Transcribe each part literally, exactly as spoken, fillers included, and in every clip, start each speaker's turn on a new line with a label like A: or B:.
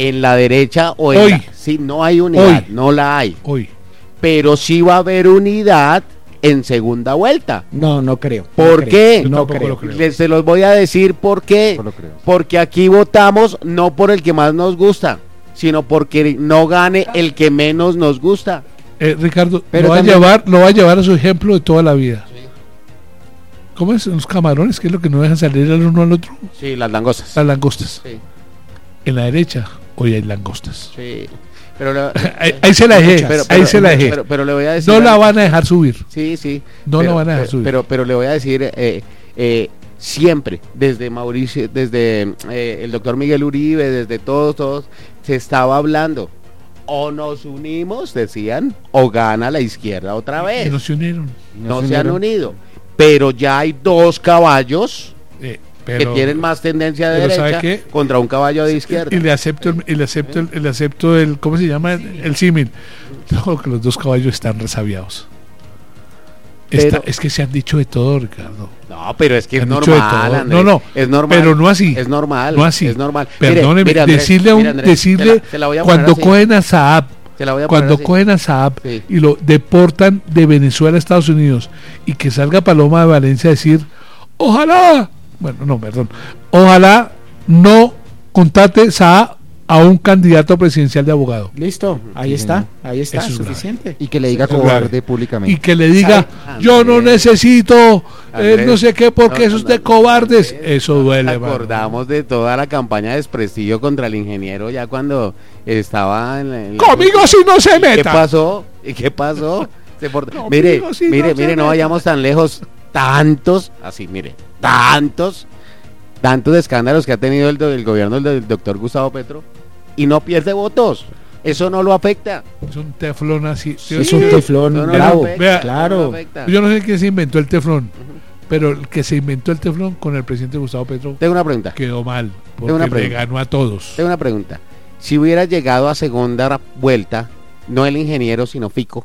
A: en la derecha o en
B: hoy.
A: la... Sí, no hay unidad,
B: Hoy.
A: no la hay.
B: Hoy.
A: Pero sí va a haber unidad en segunda vuelta.
C: No, no creo.
A: ¿Por
C: no
A: qué?
C: Creo, no
B: tampoco
C: creo.
B: lo creo.
A: Les se los voy a decir por qué.
D: No lo creo.
A: Porque aquí votamos no por el que más nos gusta, sino porque no gane el que menos nos gusta.
B: Eh, Ricardo,
C: Pero
B: lo va,
C: también-
B: a llevar, lo va a llevar a su ejemplo de toda la vida. ¿Cómo es? Los camarones, que es lo que no dejan salir el uno al otro.
A: Sí, las langostas.
B: Las langostas.
A: Sí,
B: En la derecha, hoy hay langostas.
A: sí. Pero le,
B: Ahí, ahí se la dejé,
A: pero-
B: ahí
A: pero-
B: se la dejé.
A: Pero, pero le voy a decir
B: No la
A: algo.
B: van a dejar subir.
A: Sí, sí.
B: No
A: pero,
B: la van a dejar
A: pero,
B: subir.
A: Pero, pero le voy a decir, eh, eh, siempre, desde Mauricio, desde eh, el doctor Miguel Uribe, desde todos, todos, se estaba hablando. O nos unimos, decían, o gana la izquierda otra
B: Y
A: vez.
B: no se unieron.
A: No se han unido. Pero ya hay dos caballos
B: Eh,
A: que
B: pero,
A: tienen más tendencia de
B: pero ¿sabe
A: derecha
B: qué?
A: contra un caballo de izquierda.
B: Y le acepto, el, y le acepto, el, y le acepto el, ¿cómo se llama? El, el símil. No, que los dos caballos están resabiados. Está-
A: Pero-
B: es que se han dicho de todo, Ricardo.
A: No, pero es que es
B: Han dicho de
A: normal,
B: todo.
A: Andrés.
B: No, no,
A: es normal.
B: pero no así.
A: Es normal.
B: No así.
A: Es normal. Mire,
B: Perdóneme,
A: mire, Andrés,
B: decirle a un,
A: mire, Andrés,
B: decirle
A: se la- se la voy a poner
B: cuando
A: así.
B: cogen a Saab,
A: Se la voy a poner
B: cuando
A: así.
B: cogen a Saab
A: Sí.
B: y lo deportan de Venezuela a Estados Unidos y que salga Paloma de Valencia a decir, ojalá, bueno, no, perdón, ojalá no contrate Saab a un candidato presidencial de abogado
C: Listo, ahí
D: Sí,
C: está,
D: señor.
C: ahí está,
B: Eso es grave.
C: suficiente.
D: Y que le diga
B: Eso es
D: cobarde
B: grave.
D: públicamente.
B: y que le diga,
A: ¿Sabe?
B: yo no
A: Andrés.
B: necesito eh,
A: Andrés.
B: no sé qué porque
A: No,
B: eso es
A: no,
B: de
A: no,
B: cobardes,
A: Andrés,
B: eso
A: Nos
B: duele, mano.
A: acordamos de toda la campaña de desprestigio contra el ingeniero ya cuando estaba en la... en la-
B: Conmigo si no se
A: ¿Qué
B: meta.
A: pasó? ¿Y qué pasó? Se port-
B: No,
A: mire,
B: amigo, sí,
A: mire,
B: no se
A: mire, no
B: meta.
A: vayamos tan lejos. Tantos, así, mire, tantos, tantos escándalos que ha tenido el, do- el gobierno del, del doctor Gustavo Petro y no pierde votos. Eso no lo afecta.
B: Es un teflón así.
C: Es un teflón
A: No, no,
C: bravo,
A: no afecta,
B: Vea,
A: no
C: claro.
A: lo afecta.
B: Yo no sé quién se inventó el teflón, pero el que se inventó el teflón con el presidente Gustavo Petro
A: Tengo una pregunta.
B: quedó mal,
A: Tengo una
B: porque le
A: pregunta.
B: ganó a todos.
A: Tengo una pregunta. Si hubiera llegado a segunda vuelta, no el ingeniero, sino Fico,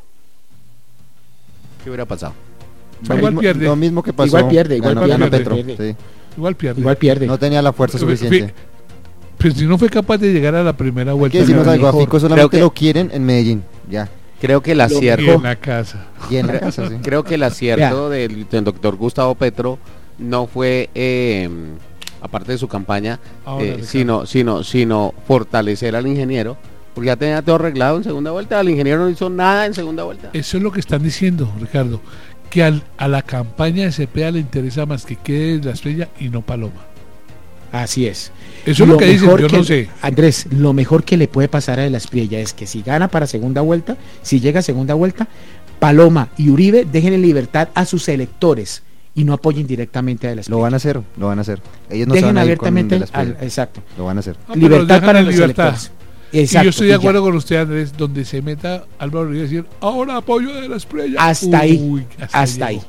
A: ¿qué hubiera pasado?
D: Lo
B: Igual
D: mismo-
B: pierde.
D: Lo mismo que pasó.
C: Igual pierde, igual
D: ganó-
B: pierde,
D: ganó Petro.
C: pierde.
D: Sí.
B: Igual pierde.
C: Igual pierde.
D: No tenía la fuerza
B: Fi-
D: suficiente.
B: Pero si no fue capaz de llegar a la primera
D: Hay
B: vuelta,
D: que decirnos
B: no,
D: algo, a
C: mejor.
D: Fico solamente
A: Creo que-
D: lo quieren en Medellín. Ya.
A: Creo que el
B: y
A: acierto,
B: en la casa.
D: Y en la casa, sí.
A: creo que el acierto del, del doctor Gustavo Petro no fue, eh, aparte de su campaña,
B: Ahora,
A: eh,
B: Ricardo.
A: sino, sino, sino fortalecer al ingeniero, porque ya tenía todo arreglado en segunda vuelta. El ingeniero no hizo nada en segunda vuelta.
B: Eso es lo que están diciendo, Ricardo, que al- a la campaña de Cepeda le interesa más que quede la estrella y no Paloma.
C: Así es.
B: Eso es lo que dicen,
C: mejor
B: yo
C: que-
B: no sé.
C: Andrés, lo mejor que le puede pasar a De la Espriella es que si gana para segunda vuelta, si llega a segunda vuelta, Paloma y Uribe dejen en libertad a sus electores y no apoyen directamente a De la
D: Lo
C: Espriella.
D: van a hacer, lo van a hacer. Ellos no se
C: Dejen
D: van a ir con
C: abiertamente,
D: De la Espriella.
C: al- exacto,
D: Lo van a hacer.
B: Ah, pero
C: libertad
B: dejan
C: para
B: en
C: los
B: libertad.
C: electores.
B: Y
C: Exacto,
B: yo estoy de
C: y ya.
B: acuerdo con usted, Andrés, donde se meta Álvaro Uribe y decir, ahora apoyo de la estrella.
C: Hasta ahí,
B: Uy,
C: hasta
B: llegó.
C: ahí.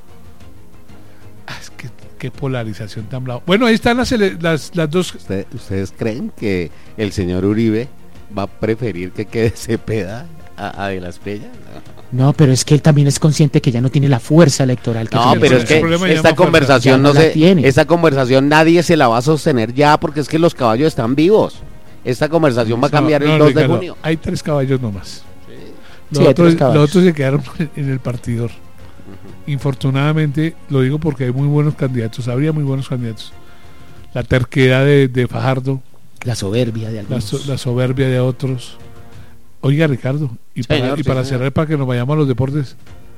B: Ah, es que qué polarización tan brava. Bueno, ahí están las, ele- las, las dos.
A: ¿Usted- ¿Ustedes creen que el señor Uribe va a preferir que quede Cepeda a, a De la Espriella?
C: No, pero es que él también es consciente que ya no tiene la fuerza electoral que
A: No,
C: tenía.
A: pero
B: ese
A: es que
B: problema ya
A: esta
B: no fue-
A: conversación
C: ya
A: no
C: no la
A: se,
C: tiene.
A: esta conversación nadie se la va a sostener ya porque es que los caballos están vivos. Esta conversación va a cambiar
B: No,
A: el
B: no,
A: dos de
B: Ricardo,
A: junio.
B: Hay tres caballos nomás. Los,
C: Sí, hay
B: otros,
C: tres caballos.
B: los otros se quedaron en el partidor. Infortunadamente, lo digo porque hay muy buenos candidatos, habría muy buenos candidatos. La terquedad de, de Fajardo,
C: La soberbia de
B: la,
C: algunos.
B: so- la soberbia de otros. Oiga, Ricardo, y para,
A: Señor,
B: y
A: sí,
B: para
A: señor.
B: cerrar, para que nos vayamos a los deportes,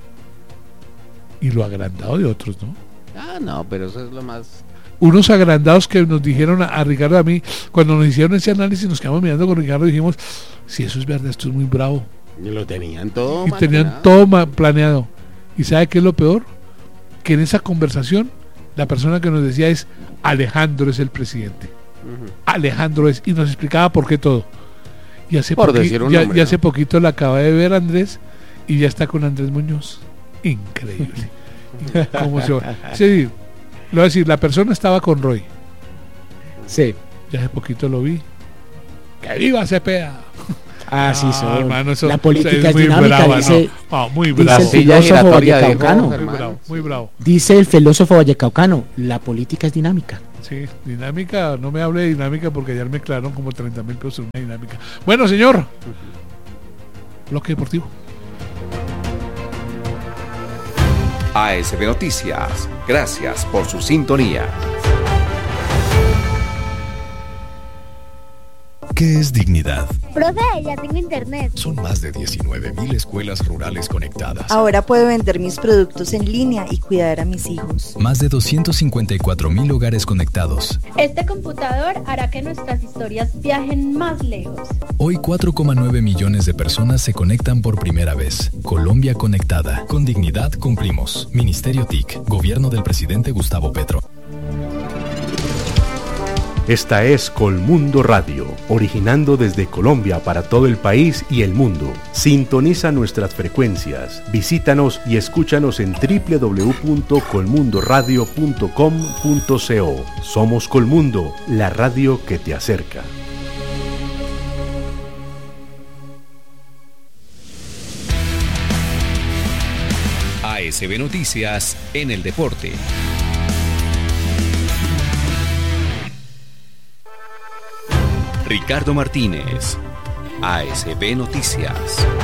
B: y lo agrandado de otros, ¿no?
A: Ah, no, pero eso es lo más...
B: Unos agrandados que nos dijeron a, a Ricardo y a mí, cuando nos hicieron ese análisis, nos quedamos mirando con Ricardo y dijimos, si eso es verdad, esto es muy bravo.
A: Lo tenían todo
B: Y tenían
A: maquinado.
B: todo ma- planeado. ¿Y sabe qué es lo peor? Que en esa conversación la persona que nos decía es Alejandro es el presidente.
A: Ujú.
B: Alejandro es, y nos explicaba por qué todo. Y hace,
A: Por
B: poqui-
A: decir un
B: ya,
A: nombre,
B: ya
A: ¿no?
B: hace poquito la acaba de ver Andrés y ya está con Andrés Muñoz. Increíble. ¿Cómo se va? Sí, lo voy a decir, la persona estaba con Roy.
C: Sí.
B: Ya hace poquito lo vi. ¡Que viva Cepeda!
C: Así
B: Ah,
C: son.
B: hermano, eso-
C: la
B: eso
C: política es
B: muy
C: dinámica,
B: brava,
C: dice,
B: no. No, muy
C: dice
B: bravo.
C: el
A: Silla
C: filósofo
A: giratoria, dijo
C: vallecaucano.
B: Muy
A: Germán.
B: bravo, muy bravo.
C: Dice el filósofo vallecaucano, la política es dinámica.
B: Sí, dinámica, no me hable de dinámica porque ayer me clavaron como treinta mil pesos en una dinámica. Bueno, señor, bloque deportivo.
E: A S B Noticias, gracias por su sintonía.
F: ¿Qué es dignidad?
G: Profe, ya tengo internet.
F: Son más de diecinueve mil escuelas rurales conectadas.
H: Ahora puedo vender mis productos en línea y cuidar a mis hijos.
F: Más de doscientos cincuenta y cuatro mil hogares conectados.
I: Este computador hará que nuestras historias viajen más lejos.
F: Hoy cuatro coma nueve millones de personas se conectan por primera vez. Colombia conectada. Con dignidad cumplimos. Ministerio T I C. Gobierno del presidente Gustavo Petro.
J: Esta es Colmundo Radio, originando desde Colombia para todo el país y el mundo. Sintoniza nuestras frecuencias, visítanos y escúchanos en doble u doble u doble u punto colmundo radio punto com punto co. Somos Colmundo, la radio que te acerca.
E: A S B Noticias en el deporte. Ricardo Martínez, A S B Noticias.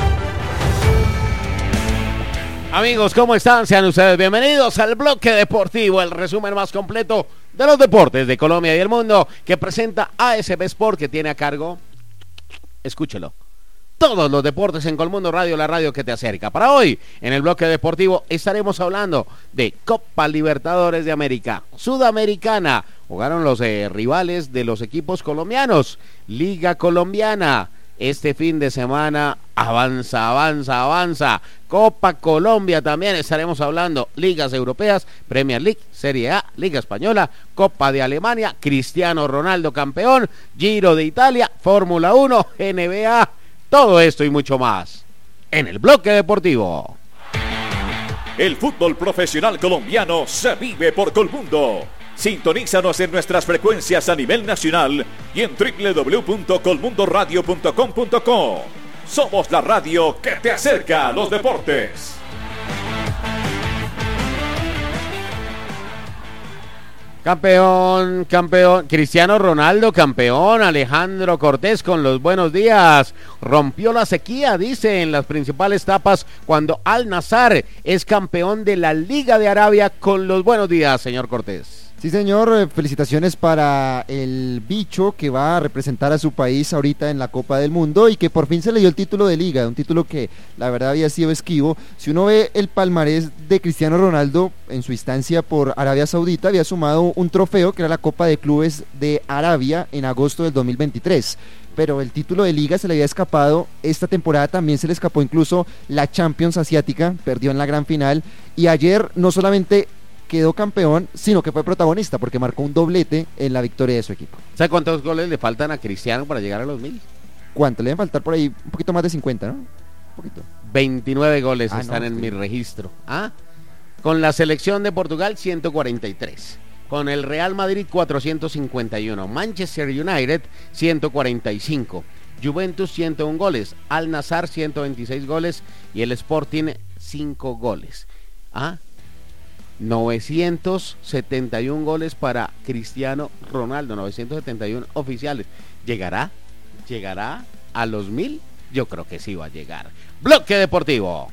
A: Amigos, ¿cómo están? Sean ustedes bienvenidos al bloque deportivo, el resumen más completo de los deportes de Colombia y el mundo que presenta A S B Sport, que tiene a cargo, escúchelo, todos los deportes en Colmundo Radio, la radio que te acerca. Para hoy, en el bloque deportivo, estaremos hablando de Copa Libertadores de América, Sudamericana. Jugaron los eh, rivales de los equipos colombianos. Liga Colombiana. Este fin de semana avanza, avanza, avanza. Copa Colombia también estaremos hablando. Ligas europeas, Premier League, Serie A, Liga Española, Copa de Alemania, Cristiano Ronaldo campeón, Giro de Italia, Fórmula uno, N B A. Todo esto y mucho más en el bloque deportivo.
K: El fútbol profesional colombiano se vive por Colmundo. Sintonízanos en nuestras frecuencias a nivel nacional y en doble u doble u doble u punto colmundo radio punto com punto co. Somos la radio que te acerca a los deportes.
A: Campeón, campeón, Cristiano Ronaldo campeón, Alejandro Cortés con los buenos días, rompió la sequía, dice, en las principales etapas cuando Al Nassr es campeón de la Liga de Arabia con los buenos días, señor Cortés.
D: Sí, señor, felicitaciones para el bicho que va a representar a su país ahorita en la Copa del Mundo y que por fin se le dio el título de Liga, un título que la verdad había sido esquivo. Si uno ve el palmarés de Cristiano Ronaldo en su instancia por Arabia Saudita, había sumado un trofeo que era la Copa de Clubes de Arabia en agosto del dos mil veintitrés. Pero el título de Liga se le había escapado. Esta temporada también se le escapó incluso la Champions asiática, perdió en la gran final, y ayer no solamente quedó campeón, sino que fue protagonista porque marcó un doblete en la victoria de su equipo.
A: ¿Sabe cuántos goles le faltan a Cristiano para llegar a los mil?
D: ¿Cuánto? Le deben faltar por ahí un poquito más de cincuenta, ¿no? Un poquito.
A: veintinueve goles
D: ah,
A: están
D: no,
A: en
D: sí.
A: mi registro. ¿Ah? Con la selección de Portugal, ciento cuarenta y tres. Con el Real Madrid, cuatrocientos cincuenta y uno. Manchester United, ciento cuarenta y cinco. Juventus, ciento uno goles. Al Nassr, ciento veintiséis goles. Y el Sporting, cinco goles. ¿Ah? novecientos setenta y uno goles para Cristiano Ronaldo, novecientos setenta y uno oficiales. ¿Llegará? ¿Llegará a los mil? Yo creo que sí va a llegar. Bloque deportivo.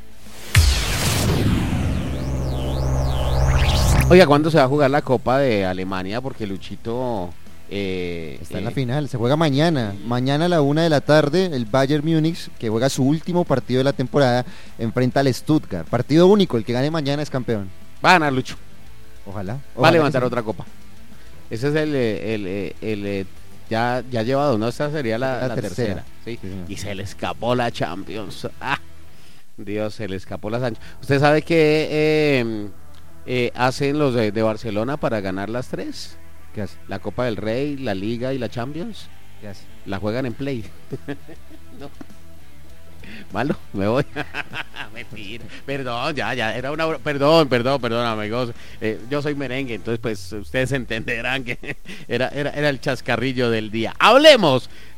A: Oiga, ¿cuándo se va a jugar la Copa de Alemania? Porque Luchito eh,
D: está en
A: eh,
D: la final, se juega mañana. Mañana a la una de la tarde, el Bayern Múnich, que juega su último partido de la temporada, enfrenta al Stuttgart. Partido único, el que gane mañana es campeón.
A: Va a ganar Lucho.
D: Ojalá. ojalá
A: Va a levantar
D: sí.
A: otra copa. Ese es el, el, el, el, el ya, ya llevado, ¿no? Esta sería la,
D: la
A: la
D: tercera.
A: tercera. ¿sí?
D: Sí,
A: y se le escapó la Champions. ¡Ah! Dios, se le escapó la Sancho. ¿Usted sabe qué eh, eh, hacen los de, de Barcelona para ganar las tres?
D: ¿Qué hace?
A: La Copa del Rey, la Liga y la Champions.
D: ¿Qué hace?
A: La juegan en Play. No. Malo, me voy. Mentira. Perdón, ya, ya, era una perdón, perdón, perdón, amigos. Eh, yo soy merengue, entonces pues ustedes entenderán que era, era, era el chascarrillo del día. Hablemos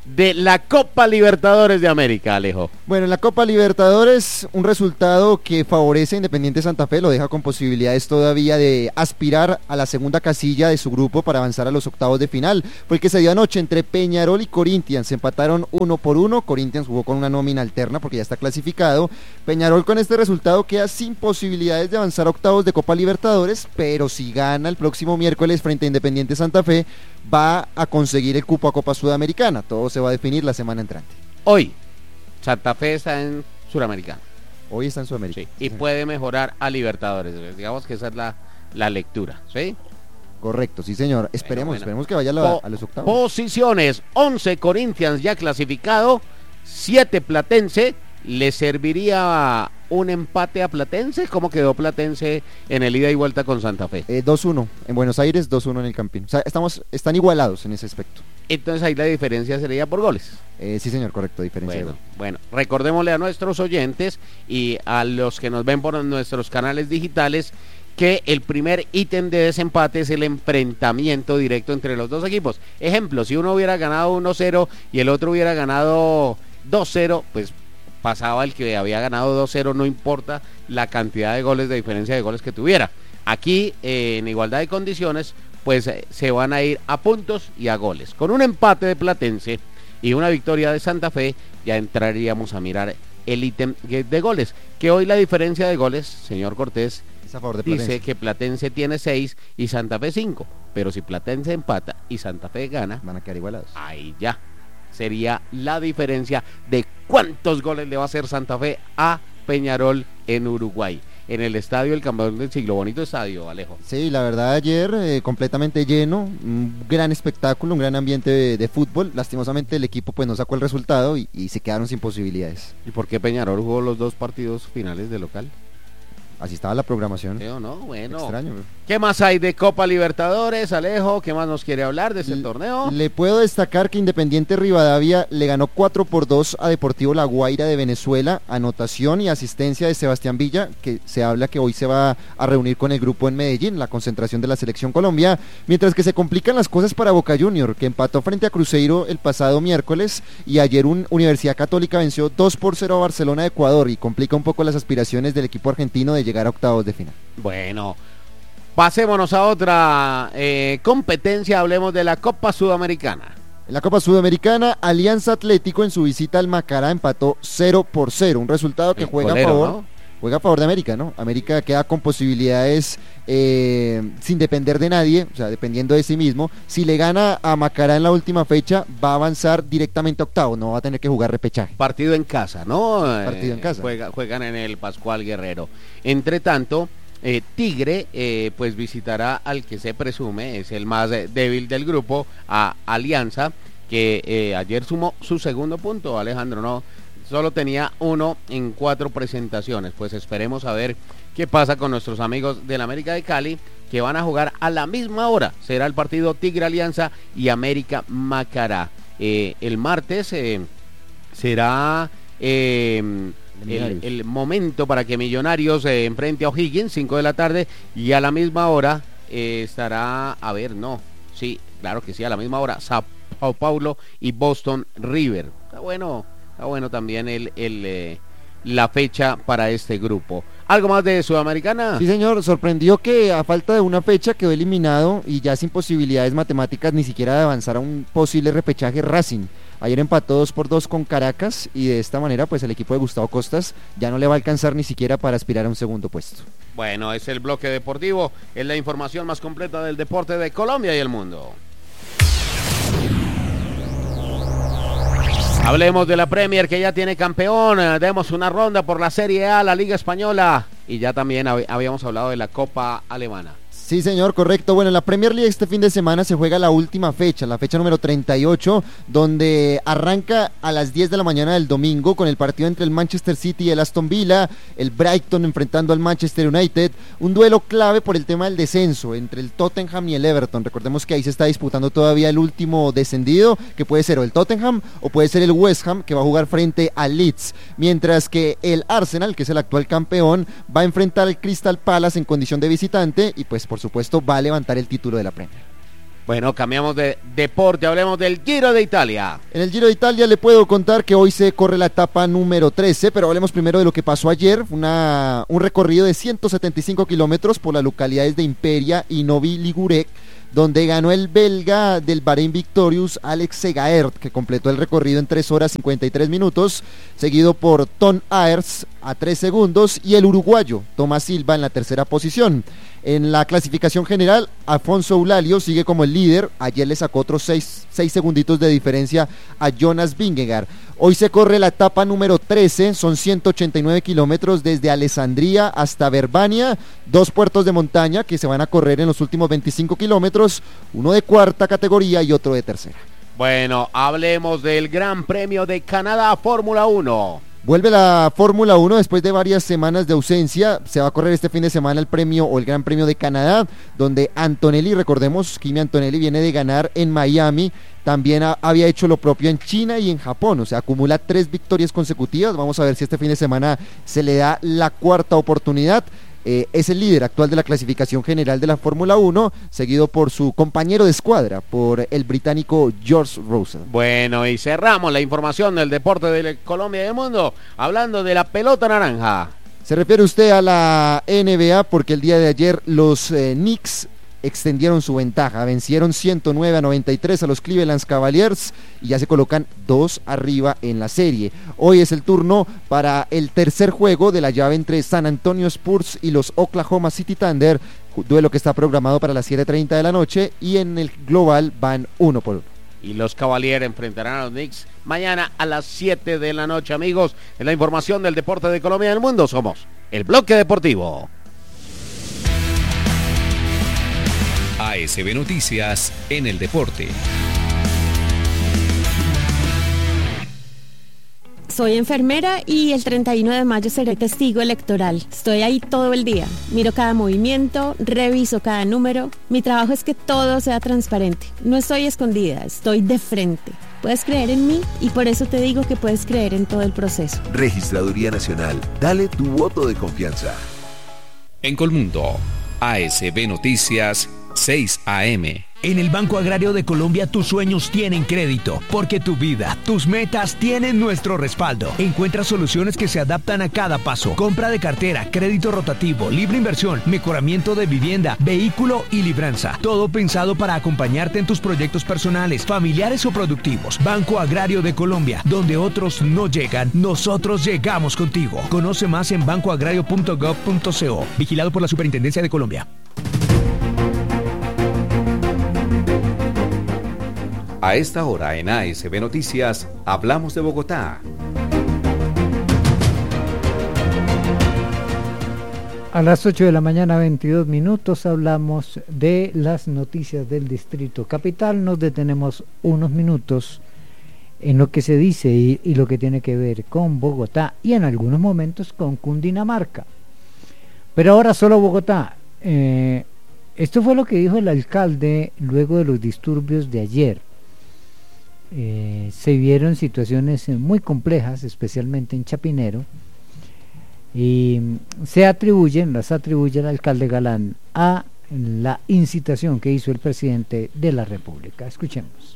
A: de la Copa Libertadores de América, Alejo?
D: Bueno, en la Copa Libertadores, un resultado que favorece a Independiente Santa Fe, lo deja con posibilidades todavía de aspirar a la segunda casilla de su grupo para avanzar a los octavos de final. Fue el que se dio anoche entre Peñarol y Corinthians, se empataron uno por uno, Corinthians jugó con una nómina alterna porque ya está clasificado. Peñarol con este resultado queda sin posibilidades de avanzar a octavos de Copa Libertadores, pero si gana el próximo miércoles frente a Independiente Santa Fe, va a conseguir el cupo a Copa Sudamericana. Todo se va a definir la semana entrante.
A: Hoy, Santa Fe está en Suramericana.
D: Hoy está en Sudamérica.
A: Sí, y puede mejorar a Libertadores. Digamos que esa es la, la lectura, ¿sí?
D: Correcto, sí señor. Esperemos, bueno, bueno. esperemos que vaya a, la,
A: po-
D: a los octavos.
A: Posiciones, once Corinthians ya clasificado, siete Platense. ¿Le serviría un empate a Platense? ¿Cómo quedó Platense en el ida y vuelta con Santa Fe?
D: Eh, dos uno, en Buenos Aires, dos uno en el Campín. O sea, estamos, están igualados en ese aspecto.
A: Entonces ahí la diferencia sería por goles.
D: Eh, sí señor, correcto, diferencia.
A: Bueno, bueno, recordémosle a nuestros oyentes y a los que nos ven por nuestros canales digitales que el primer ítem de desempate es el enfrentamiento directo entre los dos equipos. Ejemplo, si uno hubiera ganado uno cero y el otro hubiera ganado dos cero, pues pasaba el que había ganado dos cero, no importa la cantidad de goles, de diferencia de goles que tuviera. Aquí, eh, en igualdad de condiciones, pues eh, se van a ir a puntos y a goles. Con un empate de Platense y una victoria de Santa Fe, ya entraríamos a mirar el ítem de goles, que hoy la diferencia de goles, señor Cortés,
D: a favor de
A: dice que Platense tiene seis y Santa Fe cinco, pero si Platense empata y Santa Fe gana,
D: van a quedar igualados.
A: Ahí ya sería la diferencia de cuántos goles le va a hacer Santa Fe a Peñarol en Uruguay, en el estadio El Campeón del Siglo. Bonito estadio, Alejo.
D: Sí, la verdad ayer eh, completamente lleno, un gran espectáculo, un gran ambiente de, de fútbol. Lastimosamente el equipo pues no sacó el resultado y, y se quedaron sin posibilidades.
A: ¿Y por qué Peñarol jugó los dos partidos finales de local?
D: Así estaba la programación.
A: ¿Sí o no? Bueno.
D: Extraño.
A: ¿Qué más hay de Copa Libertadores, Alejo? ¿Qué más nos quiere hablar de este
D: le,
A: torneo?
D: Le puedo destacar que Independiente Rivadavia le ganó cuatro por dos a Deportivo La Guaira de Venezuela. Anotación y asistencia de Sebastián Villa, que se habla que hoy se va a reunir con el grupo en Medellín, la concentración de la Selección Colombia. Mientras que se complican las cosas para Boca Junior, que empató frente a Cruzeiro el pasado miércoles, y ayer un Universidad Católica venció dos por cero a Barcelona de Ecuador y complica un poco las aspiraciones del equipo argentino de llegar a octavos de final.
A: Bueno, pasémonos a otra eh, competencia, hablemos de la Copa Sudamericana.
D: En la Copa Sudamericana, Alianza Atlético en su visita al Macará empató cero por cero, un resultado que
A: el
D: juega
A: colero,
D: a favor,
A: ¿no?
D: juega a favor de América, ¿no? América queda con posibilidades eh, sin depender de nadie, o sea, dependiendo de sí mismo. Si le gana a Macará en la última fecha, va a avanzar directamente a octavo, no va a tener que jugar repechaje.
A: Partido en casa, ¿no?
D: Partido en casa.
A: Eh, juega, juegan en el Pascual Guerrero. Entre tanto, eh, Tigre eh, pues visitará al que se presume es el más eh, débil del grupo, a Alianza, que eh, ayer sumó su segundo punto, Alejandro, ¿no? Solo tenía uno en cuatro presentaciones. Pues esperemos a ver qué pasa con nuestros amigos del América de Cali, que van a jugar a la misma hora. Será el partido Tigre Alianza y América Macará. Eh, el martes eh, será eh, el, el momento para que Millonarios eh, enfrente a O'Higgins, cinco de la tarde, y a la misma hora eh, estará, a ver, no, sí, claro que sí, a la misma hora, Sao Paulo y Boston River. Está bueno. Está bueno también el, el eh, la fecha para este grupo. ¿Algo más de Sudamericana?
D: Sí, señor, sorprendió que a falta de una fecha quedó eliminado y ya sin posibilidades matemáticas ni siquiera de avanzar a un posible repechaje Racing. Ayer empató dos por dos con Caracas y de esta manera pues el equipo de Gustavo Costas ya no le va a alcanzar ni siquiera para aspirar a un segundo puesto.
A: Bueno, es el bloque deportivo, es la información más completa del deporte de Colombia y el mundo. Hablemos de la Premier, que ya tiene campeón. Demos una ronda por la Serie A, la Liga Española, y ya también hab- habíamos hablado de la Copa Alemana.
D: Sí, señor, correcto. Bueno, en la Premier League este fin de semana se juega la última fecha, la fecha número treinta y ocho, donde arranca a las diez de la mañana del domingo con el partido entre el Manchester City y el Aston Villa, el Brighton enfrentando al Manchester United, un duelo clave por el tema del descenso entre el Tottenham y el Everton. Recordemos que ahí se está disputando todavía el último descendido, que puede ser o el Tottenham o puede ser el West Ham, que va a jugar frente al Leeds, mientras que el Arsenal, que es el actual campeón, va a enfrentar al Crystal Palace en condición de visitante y pues por supuesto va a levantar el título de la Premier.
A: Bueno, cambiamos de deporte, hablemos del Giro de Italia.
D: En el Giro de Italia le puedo contar que hoy se corre la etapa número trece, pero hablemos primero de lo que pasó ayer. Una, un recorrido de ciento setenta y cinco kilómetros por las localidades de Imperia y Novi Ligure, donde ganó el belga del Bahrein Victorious, Alex Segaert, que completó el recorrido en tres horas cincuenta y tres minutos, seguido por Tom Aers a tres segundos y el uruguayo Tomás Silva en la tercera posición. En la clasificación general, Alfonso Eulalio sigue como el líder. Ayer le sacó otros seis, seis segunditos de diferencia a Jonas Vingegaard. Hoy se corre la etapa número trece, son ciento ochenta y nueve kilómetros desde Alessandria hasta Verbania, dos puertos de montaña que se van a correr en los últimos veinticinco kilómetros, uno de cuarta categoría y otro de tercera.
A: Bueno, hablemos del Gran Premio de Canadá Fórmula uno.
D: Vuelve la Fórmula uno después de varias semanas de ausencia. Se va a correr este fin de semana el premio o el Gran Premio de Canadá, donde Antonelli, recordemos, Kimi Antonelli viene de ganar en Miami, también ha, había hecho lo propio en China y en Japón, o sea, acumula tres victorias consecutivas. Vamos a ver si este fin de semana se le da la cuarta oportunidad. Eh, es el líder actual de la clasificación general de la Fórmula uno, seguido por su compañero de escuadra, por el británico George Russell.
A: Bueno, y cerramos la información del deporte de Colombia y del mundo, hablando de la pelota naranja.
D: Se refiere usted a la N B A, porque el día de ayer los eh, Knicks extendieron su ventaja, vencieron ciento nueve a noventa y tres a los Cleveland Cavaliers y ya se colocan dos arriba en la serie. Hoy es el turno para el tercer juego de la llave entre San Antonio Spurs y los Oklahoma City Thunder, duelo que está programado para las siete treinta de la noche, y en el global van uno por uno.
A: Y los Cavaliers enfrentarán a los Knicks mañana a las siete de la noche, amigos. En la información del deporte de Colombia y del mundo somos el Bloque Deportivo.
E: A S B Noticias en el deporte.
L: Soy enfermera y el treinta y uno de mayo seré testigo electoral. Estoy ahí todo el día. Miro cada movimiento, reviso cada número. Mi trabajo es que todo sea transparente. No estoy escondida, estoy de frente. Puedes creer en mí y por eso te digo que puedes creer en todo el proceso.
M: Registraduría Nacional, dale tu voto de confianza.
E: En Colmundo, A S B Noticias, seis A M.
N: En el Banco Agrario de Colombia tus sueños tienen crédito, porque tu vida, tus metas tienen nuestro respaldo. Encuentra soluciones que se adaptan a cada paso. Compra de cartera, crédito rotativo, libre inversión, mejoramiento de vivienda, vehículo y libranza. Todo pensado para acompañarte en tus proyectos personales, familiares o productivos. Banco Agrario de Colombia, donde otros no llegan, nosotros llegamos contigo. Conoce más en banco agrario punto gov punto co. Vigilado por la Superintendencia de Colombia.
E: A esta hora en A S B Noticias, hablamos de Bogotá.
O: A las ocho de la mañana, veintidós minutos, hablamos de las noticias del Distrito Capital. Nos detenemos unos minutos en lo que se dice y, y lo que tiene que ver con Bogotá y en algunos momentos con Cundinamarca. Pero ahora solo Bogotá. Eh, esto fue lo que dijo el alcalde luego de los disturbios de ayer. Eh, se vieron situaciones muy complejas, especialmente en Chapinero, y se atribuyen, las atribuye el alcalde Galán a la incitación que hizo el presidente de la República. Escuchemos.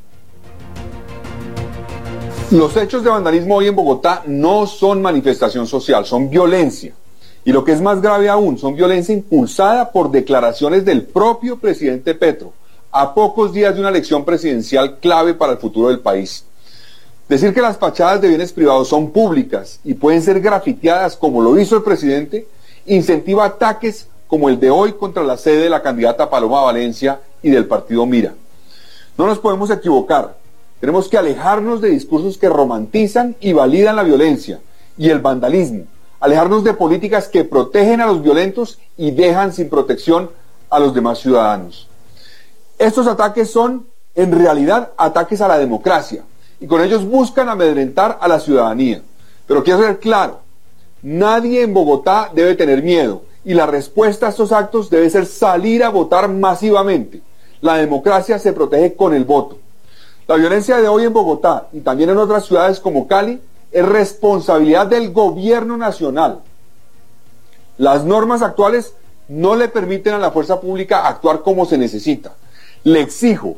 P: Los hechos de vandalismo hoy en Bogotá no son manifestación social, son violencia. Y lo que es más grave aún, son violencia impulsada por declaraciones del propio presidente Petro, a pocos días de una elección presidencial clave para el futuro del país. Decir que las fachadas de bienes privados son públicas y pueden ser grafiteadas como lo hizo el presidente, incentiva ataques como el de hoy contra la sede de la candidata Paloma Valencia y del partido Mira. No nos podemos equivocar, tenemos que alejarnos de discursos que romantizan y validan la violencia y el vandalismo, alejarnos de políticas que protegen a los violentos y dejan sin protección a los demás ciudadanos. Estos ataques son, en realidad, ataques a la democracia, y con ellos buscan amedrentar a la ciudadanía. Pero quiero ser claro, nadie en Bogotá debe tener miedo, y la respuesta a estos actos debe ser salir a votar masivamente. La democracia se protege con el voto. La violencia de hoy en Bogotá, y también en otras ciudades como Cali, es responsabilidad del gobierno nacional. Las normas actuales no le permiten a la fuerza pública actuar como se necesita. Le exijo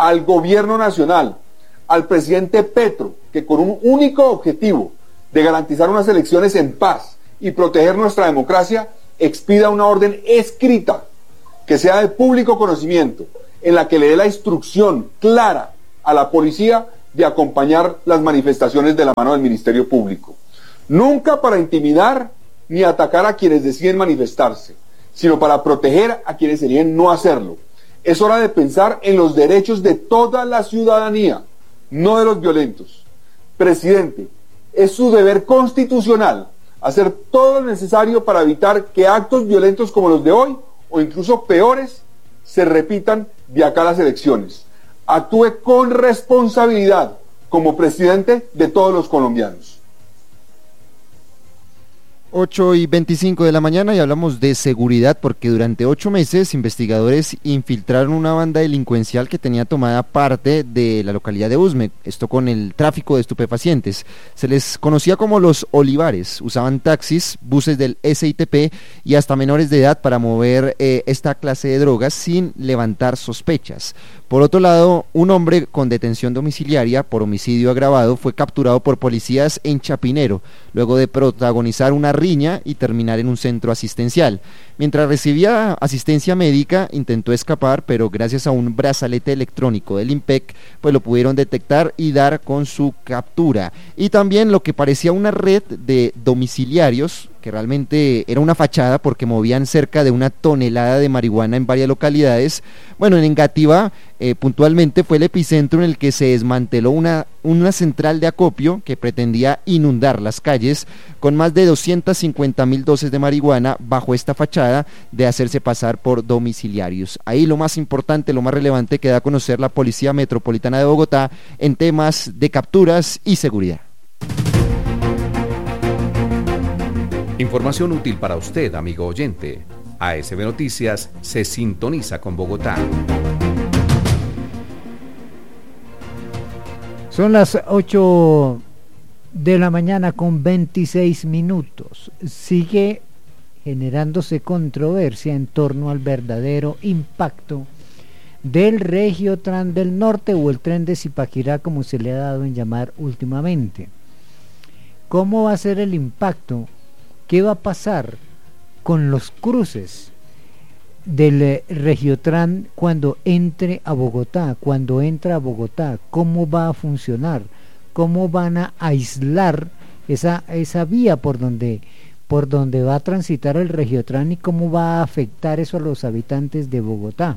P: al gobierno nacional, al presidente Petro, que con un único objetivo de garantizar unas elecciones en paz y proteger nuestra democracia, expida una orden escrita que sea de público conocimiento, en la que le dé la instrucción clara a la policía de acompañar las manifestaciones de la mano del Ministerio Público. Nunca para intimidar ni atacar a quienes deciden manifestarse, sino para proteger a quienes eligen no hacerlo. Es hora de pensar en los derechos de toda la ciudadanía, no de los violentos. Presidente, es su deber constitucional hacer todo lo necesario para evitar que actos violentos como los de hoy, o incluso peores, se repitan de acá a las elecciones. Actúe con responsabilidad como presidente de todos los colombianos.
D: ocho y veinticinco de la mañana y hablamos de seguridad porque durante ocho meses investigadores infiltraron una banda delincuencial que tenía tomada parte de la localidad de Usme, esto con el tráfico de estupefacientes. Se les conocía como los Olivares, usaban taxis, buses del S I T P y hasta menores de edad para mover eh, esta clase de drogas sin levantar sospechas. Por otro lado, un hombre con detención domiciliaria por homicidio agravado fue capturado por policías en Chapinero, luego de protagonizar una riña y terminar en un centro asistencial. Mientras recibía asistencia médica, intentó escapar, pero gracias a un brazalete electrónico del IMPEC, pues lo pudieron detectar y dar con su captura. Y también lo que parecía una red de domiciliarios, que realmente era una fachada porque movían cerca de una tonelada de marihuana en varias localidades. Bueno, en Engativá eh, puntualmente fue el epicentro en el que se desmanteló una, una central de acopio que pretendía inundar las calles con más de doscientas cincuenta mil dosis de marihuana bajo esta fachada de hacerse pasar por domiciliarios. Ahí lo más importante, lo más relevante que da a conocer la Policía Metropolitana de Bogotá en temas de capturas y seguridad.
E: Información útil para usted, amigo oyente. A S B Noticias se sintoniza con Bogotá.
O: Son las ocho de la mañana con veintiséis minutos. Sigue generándose controversia en torno al verdadero impacto del Regiotran del Norte o el tren de Zipaquirá, como se le ha dado en llamar últimamente. ¿Cómo va a ser el impacto? ¿Qué va a pasar con los cruces del Regiotran cuando entre a Bogotá? Cuando entra a Bogotá, ¿cómo va a funcionar? ¿Cómo van a aislar esa, esa vía por donde, por donde va a transitar el Regiotran y cómo va a afectar eso a los habitantes de Bogotá?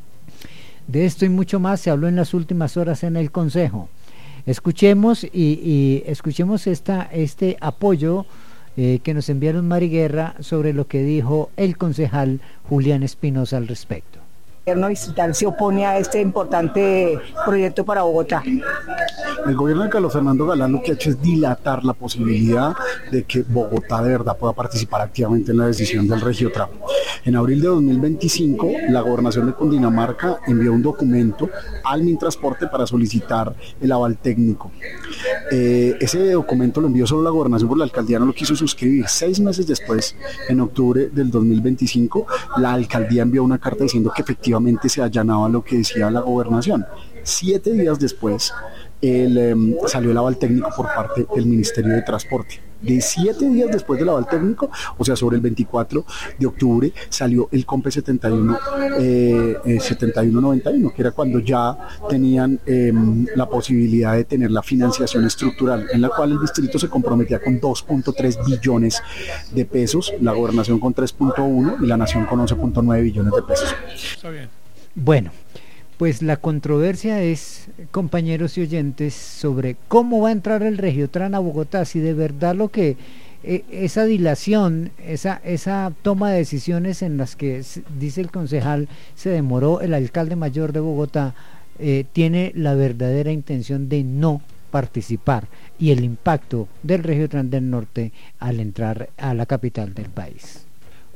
O: De esto y mucho más se habló en las últimas horas en el Consejo. Escuchemos y, y escuchemos esta, este apoyo Eh, que nos enviaron Mari Guerra sobre lo que dijo el concejal Julián Espinosa al respecto.
Q: El gobierno distrital se opone a este importante proyecto para Bogotá.
R: El gobierno de Carlos Fernando Galán lo que ha hecho es dilatar la posibilidad de que Bogotá de verdad pueda participar activamente en la decisión del Regiotran. En abril de dos mil veinticinco, la gobernación de Cundinamarca envió un documento al Mintransporte para solicitar el aval técnico. Eh, ese documento lo envió solo la gobernación, porque la alcaldía no lo quiso suscribir. Seis meses después, en octubre del dos mil veinticinco, la alcaldía envió una carta diciendo que efectivamente se allanaba lo que decía la gobernación. Siete días después, el, eh, salió el aval técnico por parte del Ministerio de Transporte. De siete días después del aval técnico, o sea, sobre el veinticuatro de octubre, salió el COMPE setenta y uno, eh, eh, setenta y uno noventa y uno, que era cuando ya tenían eh, la posibilidad de tener la financiación estructural, en la cual el distrito se comprometía con dos punto tres billones de pesos, la gobernación con tres punto uno y la nación con once punto nueve billones de pesos.
B: Está bien.
O: Bueno, pues la controversia es, compañeros y oyentes, sobre cómo va a entrar el Regiotran a Bogotá, si de verdad lo que eh, esa dilación, esa, esa toma de decisiones en las que dice el concejal se demoró el alcalde mayor de Bogotá, eh, tiene la verdadera intención de no participar, y el impacto del Regiotran del Norte al entrar a la capital del país.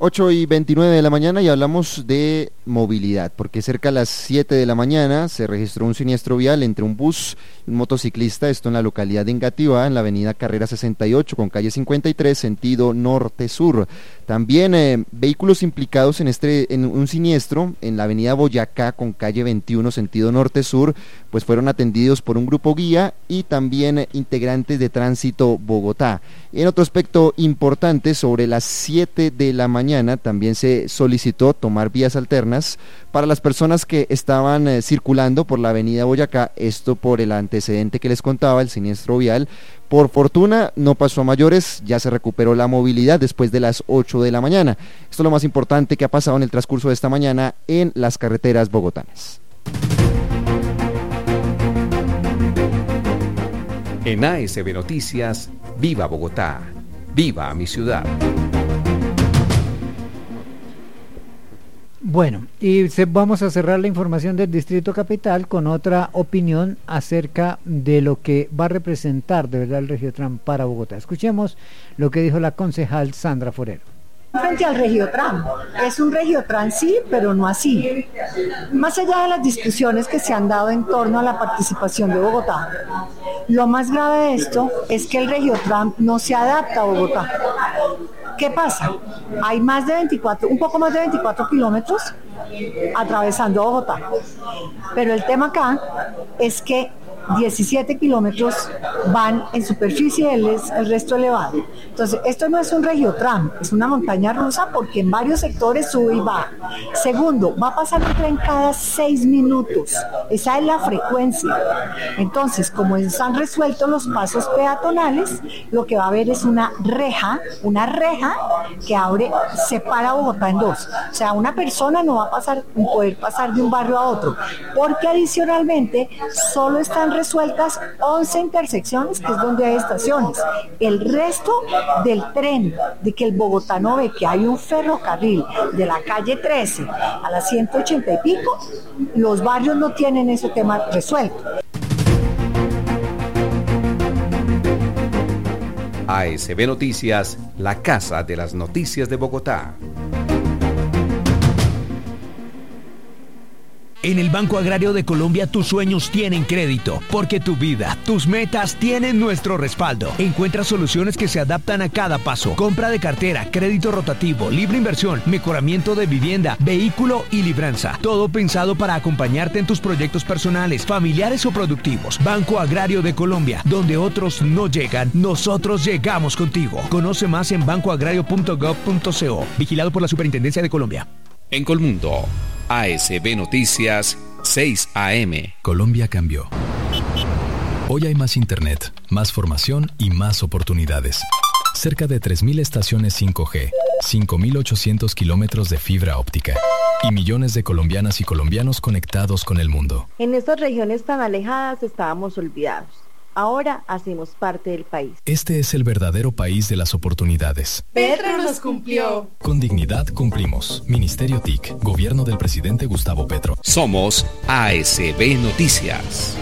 D: ocho y veintinueve de la mañana y hablamos de movilidad, porque cerca a las siete de la mañana se registró un siniestro vial entre un bus y un motociclista, esto en la localidad de Engativá, en la avenida Carrera sesenta y ocho con calle cincuenta y tres, sentido norte-sur. También eh, vehículos implicados en este en un siniestro en la avenida Boyacá con calle veintiuno, sentido norte-sur, pues fueron atendidos por un grupo guía y también eh, integrantes de Tránsito Bogotá. En otro aspecto importante, sobre las siete de la mañana también se solicitó tomar vías alternas para las personas que estaban eh, circulando por la avenida Boyacá, esto por el antecedente que les contaba, el siniestro vial. Por fortuna no pasó a mayores, ya se recuperó la movilidad después de las ocho de la mañana. Esto es lo más importante que ha pasado en el transcurso de esta mañana en las carreteras bogotanas.
E: En A S B Noticias, viva Bogotá, viva mi ciudad.
O: Bueno, y se, vamos a cerrar la información del Distrito Capital con otra opinión acerca de lo que va a representar de verdad el Regiotram para Bogotá. Escuchemos lo que dijo la concejal Sandra Forero.
Q: Frente al Regiotram, es un Regiotram sí, pero no así. Más allá de las discusiones que se han dado en torno a la participación de Bogotá, lo más grave de esto es que el Regiotram no se adapta a Bogotá. ¿Qué pasa? Hay más de veinticuatro, un poco más de veinticuatro kilómetros atravesando Bogotá, pero el tema acá es que diecisiete kilómetros van en superficie, el, el resto elevado. Entonces, esto no es un Regiotram, es una montaña rusa porque en varios sectores sube y baja. Segundo, va a pasar un tren cada seis minutos. Esa es la frecuencia. Entonces, como están resueltos los pasos peatonales, lo que va a haber es una reja, una reja que abre, separa Bogotá en dos. O sea, una persona no va a pasar, poder pasar de un barrio a otro, porque adicionalmente solo están resueltas once intersecciones, que es donde hay estaciones. El resto del tren, de que el bogotano ve que hay un ferrocarril de la calle trece a la ciento ochenta y pico, los barrios no tienen ese tema resuelto.
E: A S B Noticias, la casa de las noticias de Bogotá.
N: En el Banco Agrario de Colombia tus sueños tienen crédito, porque tu vida, tus metas tienen nuestro respaldo. Encuentra soluciones que se adaptan a cada paso. Compra de cartera, crédito rotativo, libre inversión, mejoramiento de vivienda, vehículo y libranza. Todo pensado para acompañarte en tus proyectos personales, familiares o productivos. Banco Agrario de Colombia, donde otros no llegan, nosotros llegamos contigo. Conoce más en banco agrario punto gov punto co. Vigilado por la Superintendencia de Colombia.
E: En Colmundo, A S B Noticias, seis A M.
F: Colombia cambió. Hoy hay más internet, más formación y más oportunidades. Cerca de tres mil estaciones cinco G, cinco mil ochocientos kilómetros de fibra óptica y millones de colombianas y colombianos conectados con el mundo.
H: En estas regiones tan alejadas estábamos olvidados. Ahora hacemos parte del país.
F: Este es el verdadero país de las oportunidades.
I: Petro nos cumplió.
F: Con dignidad cumplimos. Ministerio T I C, Gobierno del Presidente Gustavo Petro.
E: Somos A S B Noticias.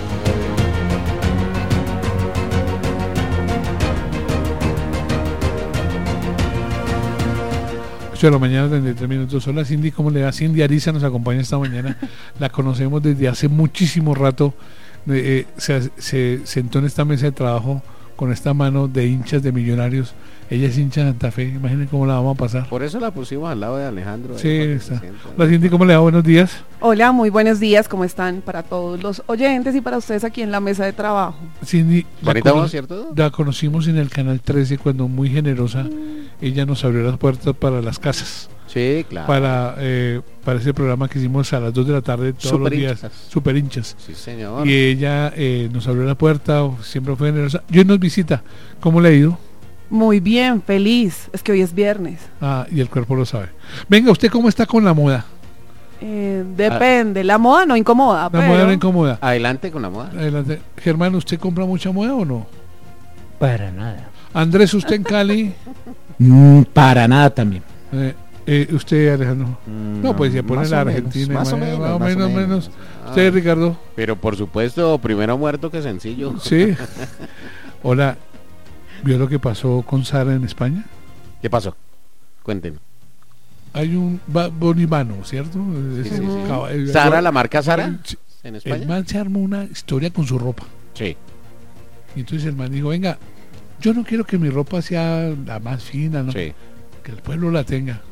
B: ocho de la mañana, treinta y tres minutos. Hola Cindy, ¿cómo le va? Cindy Ariza nos acompaña esta mañana. La conocemos desde hace muchísimo rato. Eh, se, se sentó en esta mesa de trabajo con esta mano de hinchas de Millonarios. Ella es hincha de Santa Fe, imaginen cómo la vamos a pasar.
A: Por eso la pusimos al lado de Alejandro.
B: Sí, está. Hola Cindy, ¿cómo le va? Buenos días.
S: Hola, muy buenos días, ¿cómo están? Para todos los oyentes y para ustedes aquí en la mesa de trabajo.
B: Cindy, la,
A: cono ¿cierto?
B: la conocimos en el Canal trece cuando muy generosa mm. ella nos abrió las puertas para las casas.
A: Sí, claro.
B: Para, eh, para ese programa que hicimos a las dos de la tarde todos
A: super
B: los días.
A: Hinchas.
B: Super hinchas.
A: Sí, señor.
B: Y ella eh, nos abrió la puerta, siempre fue generosa. Y hoy nos visita. ¿Cómo le ha ido?
S: Muy bien, feliz. Es que hoy es viernes.
B: Ah, y el cuerpo lo sabe. Venga, ¿usted cómo está con la moda?
S: Eh, depende. Ah. La moda no incomoda.
B: La
S: pero...
B: moda no incomoda.
A: Adelante con la moda.
B: Adelante. Germán, ¿usted compra mucha moda o no?
C: Para nada.
B: Andrés, ¿usted en Cali?
C: mm, para nada también.
B: Eh, Eh, usted, Alejandro. Mm, no, pues se pone la Argentina.
D: Más o menos,
B: más o
D: más
B: menos,
D: o menos.
B: menos. Usted,
A: Ah.
B: Ricardo.
A: Pero por supuesto, primero muerto que sencillo.
B: Sí. Hola. ¿Vio lo que pasó con Sara en España?
A: ¿Qué pasó? Cuéntenme.
B: hay un Bad Bunny Vano, ¿cierto?
A: Sí, sí, sí.
B: Cab- el-
A: ¿Sara, la marca Sara?
B: Sí.
A: ¿En
B: El
A: España?
B: man se armó una historia con su ropa.
A: Sí.
B: Y entonces el man dijo, venga, yo no quiero que mi ropa sea la más fina, ¿no?
A: Sí.
B: Que el pueblo la tenga.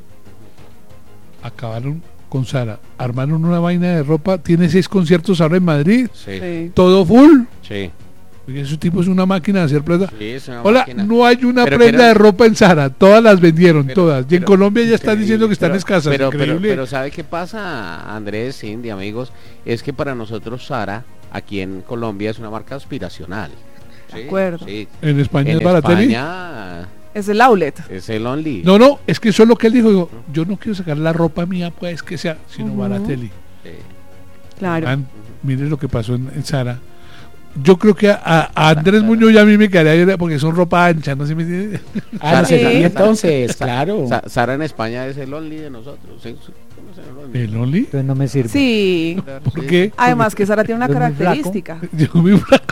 B: Acabaron con Sara, armaron una vaina de ropa, tiene seis conciertos ahora en Madrid,
A: Sí.
S: Sí.
B: todo full.
A: Sí.
B: Porque ese tipo es una máquina de hacer plata.
A: Sí, es una
B: Hola,
A: máquina.
B: no hay una
A: Pero
B: prenda
A: quiero-
B: de ropa en Sara, todas las vendieron,
A: Pero-
B: todas. Y en
A: pero-
B: Colombia ya están
A: Increíble.
B: diciendo que están
A: Pero-
B: escasas,
A: Pero, pero,
B: increíble.
A: pero ¿sabe qué pasa, Andrés, Cindy, amigos? Es que para nosotros Sara, aquí en Colombia, es una marca aspiracional.
S: De acuerdo.
A: Sí.
B: En España
A: En
B: es Baratelli.
A: España
S: Es el outlet.
A: es el Only.
B: No, no, es que eso es lo que él dijo. Dijo, yo no quiero sacar la ropa mía, pues que sea, sino
S: Ujú.
B: Baratelli.
A: Sí.
S: Claro.
B: Man, mire lo que pasó en, en Sara. Yo creo que a, a- a Andrés Muñoz y a mí me quedaría porque son ropa ancha, no sé me entiende.
C: Ah, no
S: Sí.
C: sé, y entonces, claro.
A: Sa- Sara en España es el Only de nosotros. Sí, sí, ¿cómo es el Only?
B: ¿El Only?
O: Entonces no me sirve.
S: Sí.
B: ¿Por qué?
S: Además que Sara tiene una
O: Yo muy flaco.
S: característica.
B: Yo muy flaco.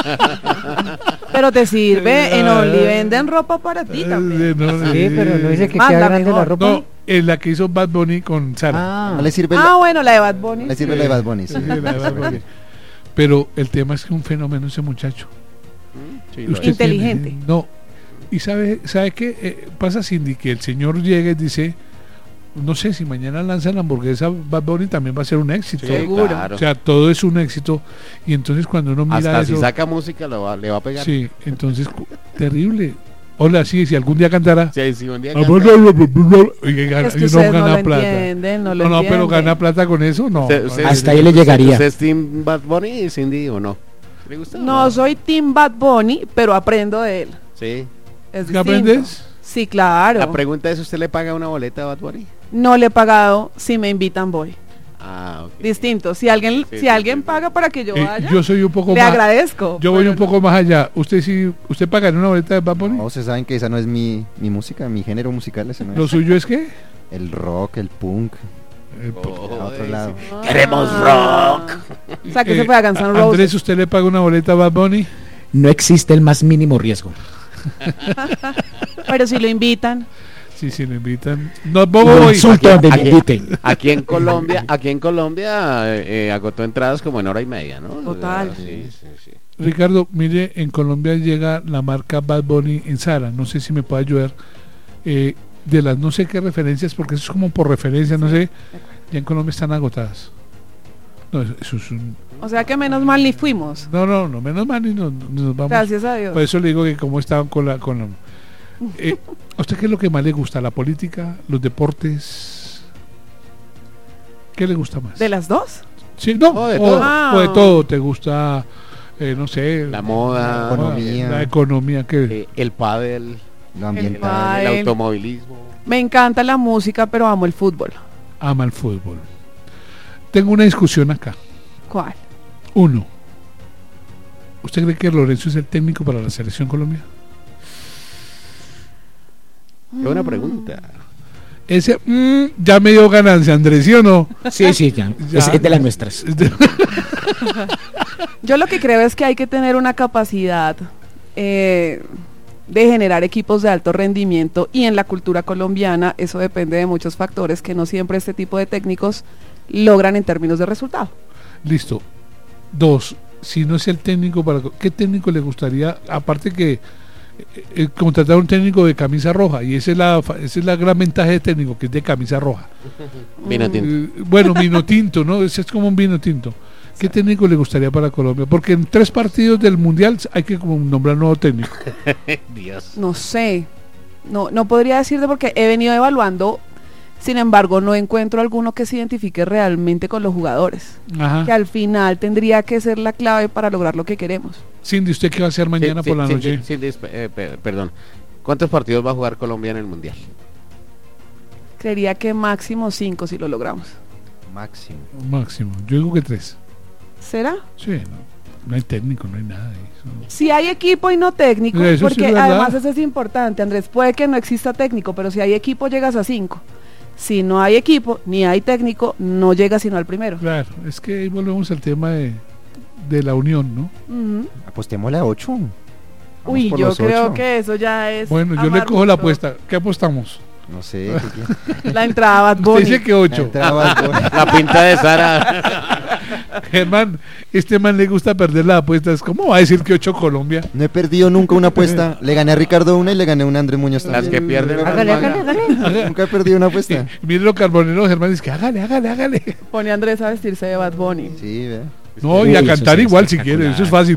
S: Pero te sirve, en Only venden ropa para ti también.
B: Eh, no,
O: Sí,
B: eh,
O: pero no dice que
S: Más
O: queda
S: la
O: grande
S: mejor.
O: la ropa.
B: No, en la que hizo Bad Bunny con Sara.
O: Ah,
D: No le sirve,
S: Ah,
D: la,
S: bueno, la de Bad Bunny.
D: le sirve la de Bad Bunny. sí.
B: Sí, la de Bad Bunny. Pero el tema es que es un fenómeno ese muchacho.
A: Sí, lo
B: Usted
A: es.
B: tiene-
S: Inteligente.
B: no. Y sabe, ¿sabe qué? Eh, pasa, Cindy, que el señor llega y dice, no sé, si mañana lanzan la hamburguesa Bad Bunny también va a ser un éxito.
A: Sí,
S: Seguro.
A: claro.
B: O sea, todo es un éxito. Y entonces cuando uno mira
A: Hasta
B: eso...
A: si saca música lo va- le va a pegar.
B: Sí, entonces, cu- terrible. Hola, sí, si algún día cantara...
A: Sí, sí, un día
B: Ah,
A: canta-
B: Oye, gana-
S: Es que
B: y no
S: ustedes no
B: gana
S: lo
B: plata.
S: entienden, no lo
B: No, no, pero
S: entienden.
B: gana plata con eso, no.
A: Usted-
B: no,
A: usted-
C: Hasta ahí le llegaría.
A: ¿Usted es Team Bad Bunny y Cindy o no? ¿Le gusta? o
S: No soy Team Bad Bunny, pero aprendo de él.
A: Sí.
S: Es
B: ¿Qué
S: distinto.
B: aprendes?
S: Sí, claro.
A: La pregunta es, ¿usted le paga una boleta a Bad Bunny?
S: No le he pagado, si me invitan voy.
A: Ah, ok.
S: Distinto. Si alguien,
A: Sí,
S: si
A: sí,
S: alguien
A: sí, sí.
S: paga para que yo
B: Eh,
S: vaya,
B: yo soy un poco
S: le
B: más...
S: agradezco.
B: Yo voy
S: pero
B: un poco más allá. ¿Usted sí, usted pagaría una boleta de Bad Bunny?
D: No, ustedes saben que esa no es mi, mi música, mi género musical. Ese no
B: ¿Lo
D: es.
B: suyo es qué?
D: El rock, el punk.
B: Eh,
D: A otro lado.
S: no.
A: ¡Queremos
S: Ah.
A: rock!
S: O sea, que se
B: eh,
S: fue a Guns N'
B: a-
S: Roses.
B: Andrés, ¿usted le paga una boleta a Bad Bunny?
C: No existe el más mínimo riesgo.
S: Pero si lo invitan.
B: Sí, sí, lo invitan. No,
C: Lo
B: voy.
C: insulto donde me
A: aquí-
C: inviten.
A: Aquí en Colombia, aquí en Colombia eh, eh, agotó entradas como en hora y media, ¿no?
S: Total.
A: Sí, sí, sí.
B: Ricardo, mire, en Colombia llega la marca Bad Bunny en Sara. No sé si me puede ayudar. Eh, de las no sé qué referencias, porque eso es como por referencia, no sé. Ya en Colombia están agotadas. No, eso, eso es un...
S: O sea que menos mal ni fuimos.
B: No, no, no, menos mal y nos, nos vamos.
S: Gracias a Dios.
B: Por eso le digo que como estaban con la... Con la eh, ¿a usted qué es lo que más le gusta? ¿La política? ¿Los deportes? ¿Qué le gusta más?
S: ¿De las dos?
B: Sí, no,
A: Oh, de
B: o,
A: todo.
B: o de todo. ¿Te gusta, eh, no sé,
A: La moda,
D: La economía.
B: la economía? ¿qué?
A: eh, el pádel,
D: Lo
S: El
D: ambiental.
S: pádel.
A: el automovilismo.
S: Me encanta la música, pero amo el fútbol.
B: Ama el fútbol. Tengo una discusión acá.
S: ¿Cuál?
B: Uno, ¿usted cree que Lorenzo es el técnico para la selección Colombia?
A: Qué buena pregunta.
B: Ese mm, ya me dio ganancia, Andrés, ¿sí o no?
C: Sí, sí, ya.
B: Ya.
C: Es, es de las nuestras.
S: Yo lo que creo es que hay que tener una capacidad eh, de generar equipos de alto rendimiento, y en la cultura colombiana eso depende de muchos factores que no siempre este tipo de técnicos logran en términos de resultado.
B: Listo. Dos, si no es el técnico, para ¿qué técnico le gustaría? Aparte que eh, eh, contratar un técnico de camisa roja, y esa es la fa- esa es la gran ventaja de técnico, que es de camisa roja.
A: Vino tinto.
B: Eh, bueno, vino tinto, ¿no? Ese es como un vino tinto. ¿Qué técnico le gustaría para Colombia? Porque en tres partidos del Mundial hay que como nombrar nuevo técnico.
A: Dios.
S: No sé, no, no podría decirte porque he venido evaluando, sin embargo no encuentro alguno que se identifique realmente con los jugadores,
B: Ajá.
S: que al final tendría que ser la clave para lograr lo que queremos.
B: Cindy, ¿usted qué va a hacer mañana
A: Sí,
B: por la
A: sí,
B: noche?
A: sí, sí, disp- eh, pe- perdón. ¿Cuántos partidos va a jugar Colombia en el Mundial?
S: Creería que máximo cinco si lo logramos.
D: Máximo.
B: Máximo. Yo digo que tres.
S: ¿Será?
B: Sí, no, no hay técnico, no hay nada de eso.
S: Si hay equipo y no técnico,
B: Eso sí
S: porque
B: es verdad.
S: además eso es importante, Andrés, puede que no exista técnico, pero si hay equipo llegas a cinco. Si no hay equipo, ni hay técnico, no llegas sino al primero.
B: Claro, es que ahí volvemos al tema de, de la unión, ¿no?
S: Ujú.
D: Apostémosle a ocho. Vamos
S: Uy,
D: por
S: yo
D: los
S: creo
D: ocho.
S: que eso ya es...
B: Bueno, yo le
S: amar
B: cojo la
S: mucho.
B: apuesta. ¿Qué apostamos?
D: No sé.
S: La entrada Bad Bunny.
B: Dice que ocho.
D: La, Bad Bunny.
A: La pinta de Sara.
B: Germán, este man le gusta perder las apuestas. ¿Cómo va a decir que ocho Colombia?
D: No he perdido nunca una apuesta. Le gané a Ricardo una y le gané a un Andrés Muñoz también.
A: Las que pierden.
O: Hágale, hágale, hágale.
D: Nunca he perdido una apuesta.
B: Mire lo carbonero, Germán, dice que hágale, hágale, hágale.
S: Pone a Andrés a vestirse de Bad Bunny.
D: Sí, vea.
B: No, y a cantar igual si quiere, eso es fácil.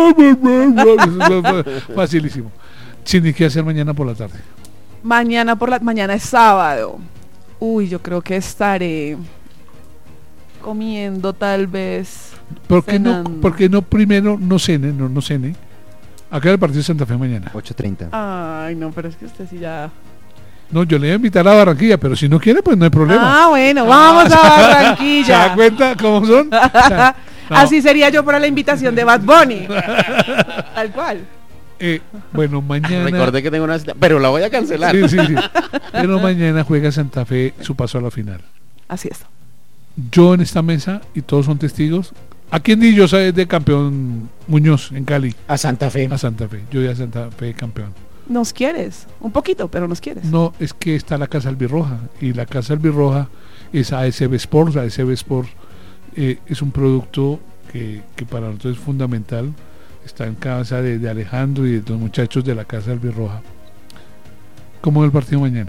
B: Facilísimo. Sin ni qué hacer mañana por la tarde.
S: Mañana por la mañana es sábado. Uy, yo creo que estaré comiendo tal vez.
B: ¿Por qué no,
S: cenando.
B: por qué no primero no cene, no, no cene? Acá el partido de Santa Fe mañana.
D: ocho treinta.
S: Ay, no, pero es que usted sí ya.
B: No, yo le voy a invitar a Barranquilla, pero si no quiere, pues no hay problema.
S: Ah, bueno, vamos a Barranquilla.
B: ¿Se da cuenta cómo son? O sea, no.
S: Así sería yo para la invitación de Bad Bunny. Tal cual.
B: Eh, bueno, mañana.
A: Recordé que tengo una cita, pero la voy a cancelar.
B: Sí, sí, sí. Pero mañana juega Santa Fe su paso a la final.
S: Así es.
B: Yo en esta mesa, y todos son testigos. ¿A quién di yo soy de campeón Muñoz en Cali?
C: A Santa Fe.
B: A Santa Fe. Yo di a Santa Fe campeón.
S: Nos quieres, un poquito, pero nos quieres.
B: No, es que está la Casa Albirroja. Y la Casa Albirroja es A S B Sports. A S B Sports eh, es un producto que, que para nosotros es fundamental. Está en casa de, de Alejandro y de los muchachos de la Casa Albirroja. ¿Cómo es el partido mañana?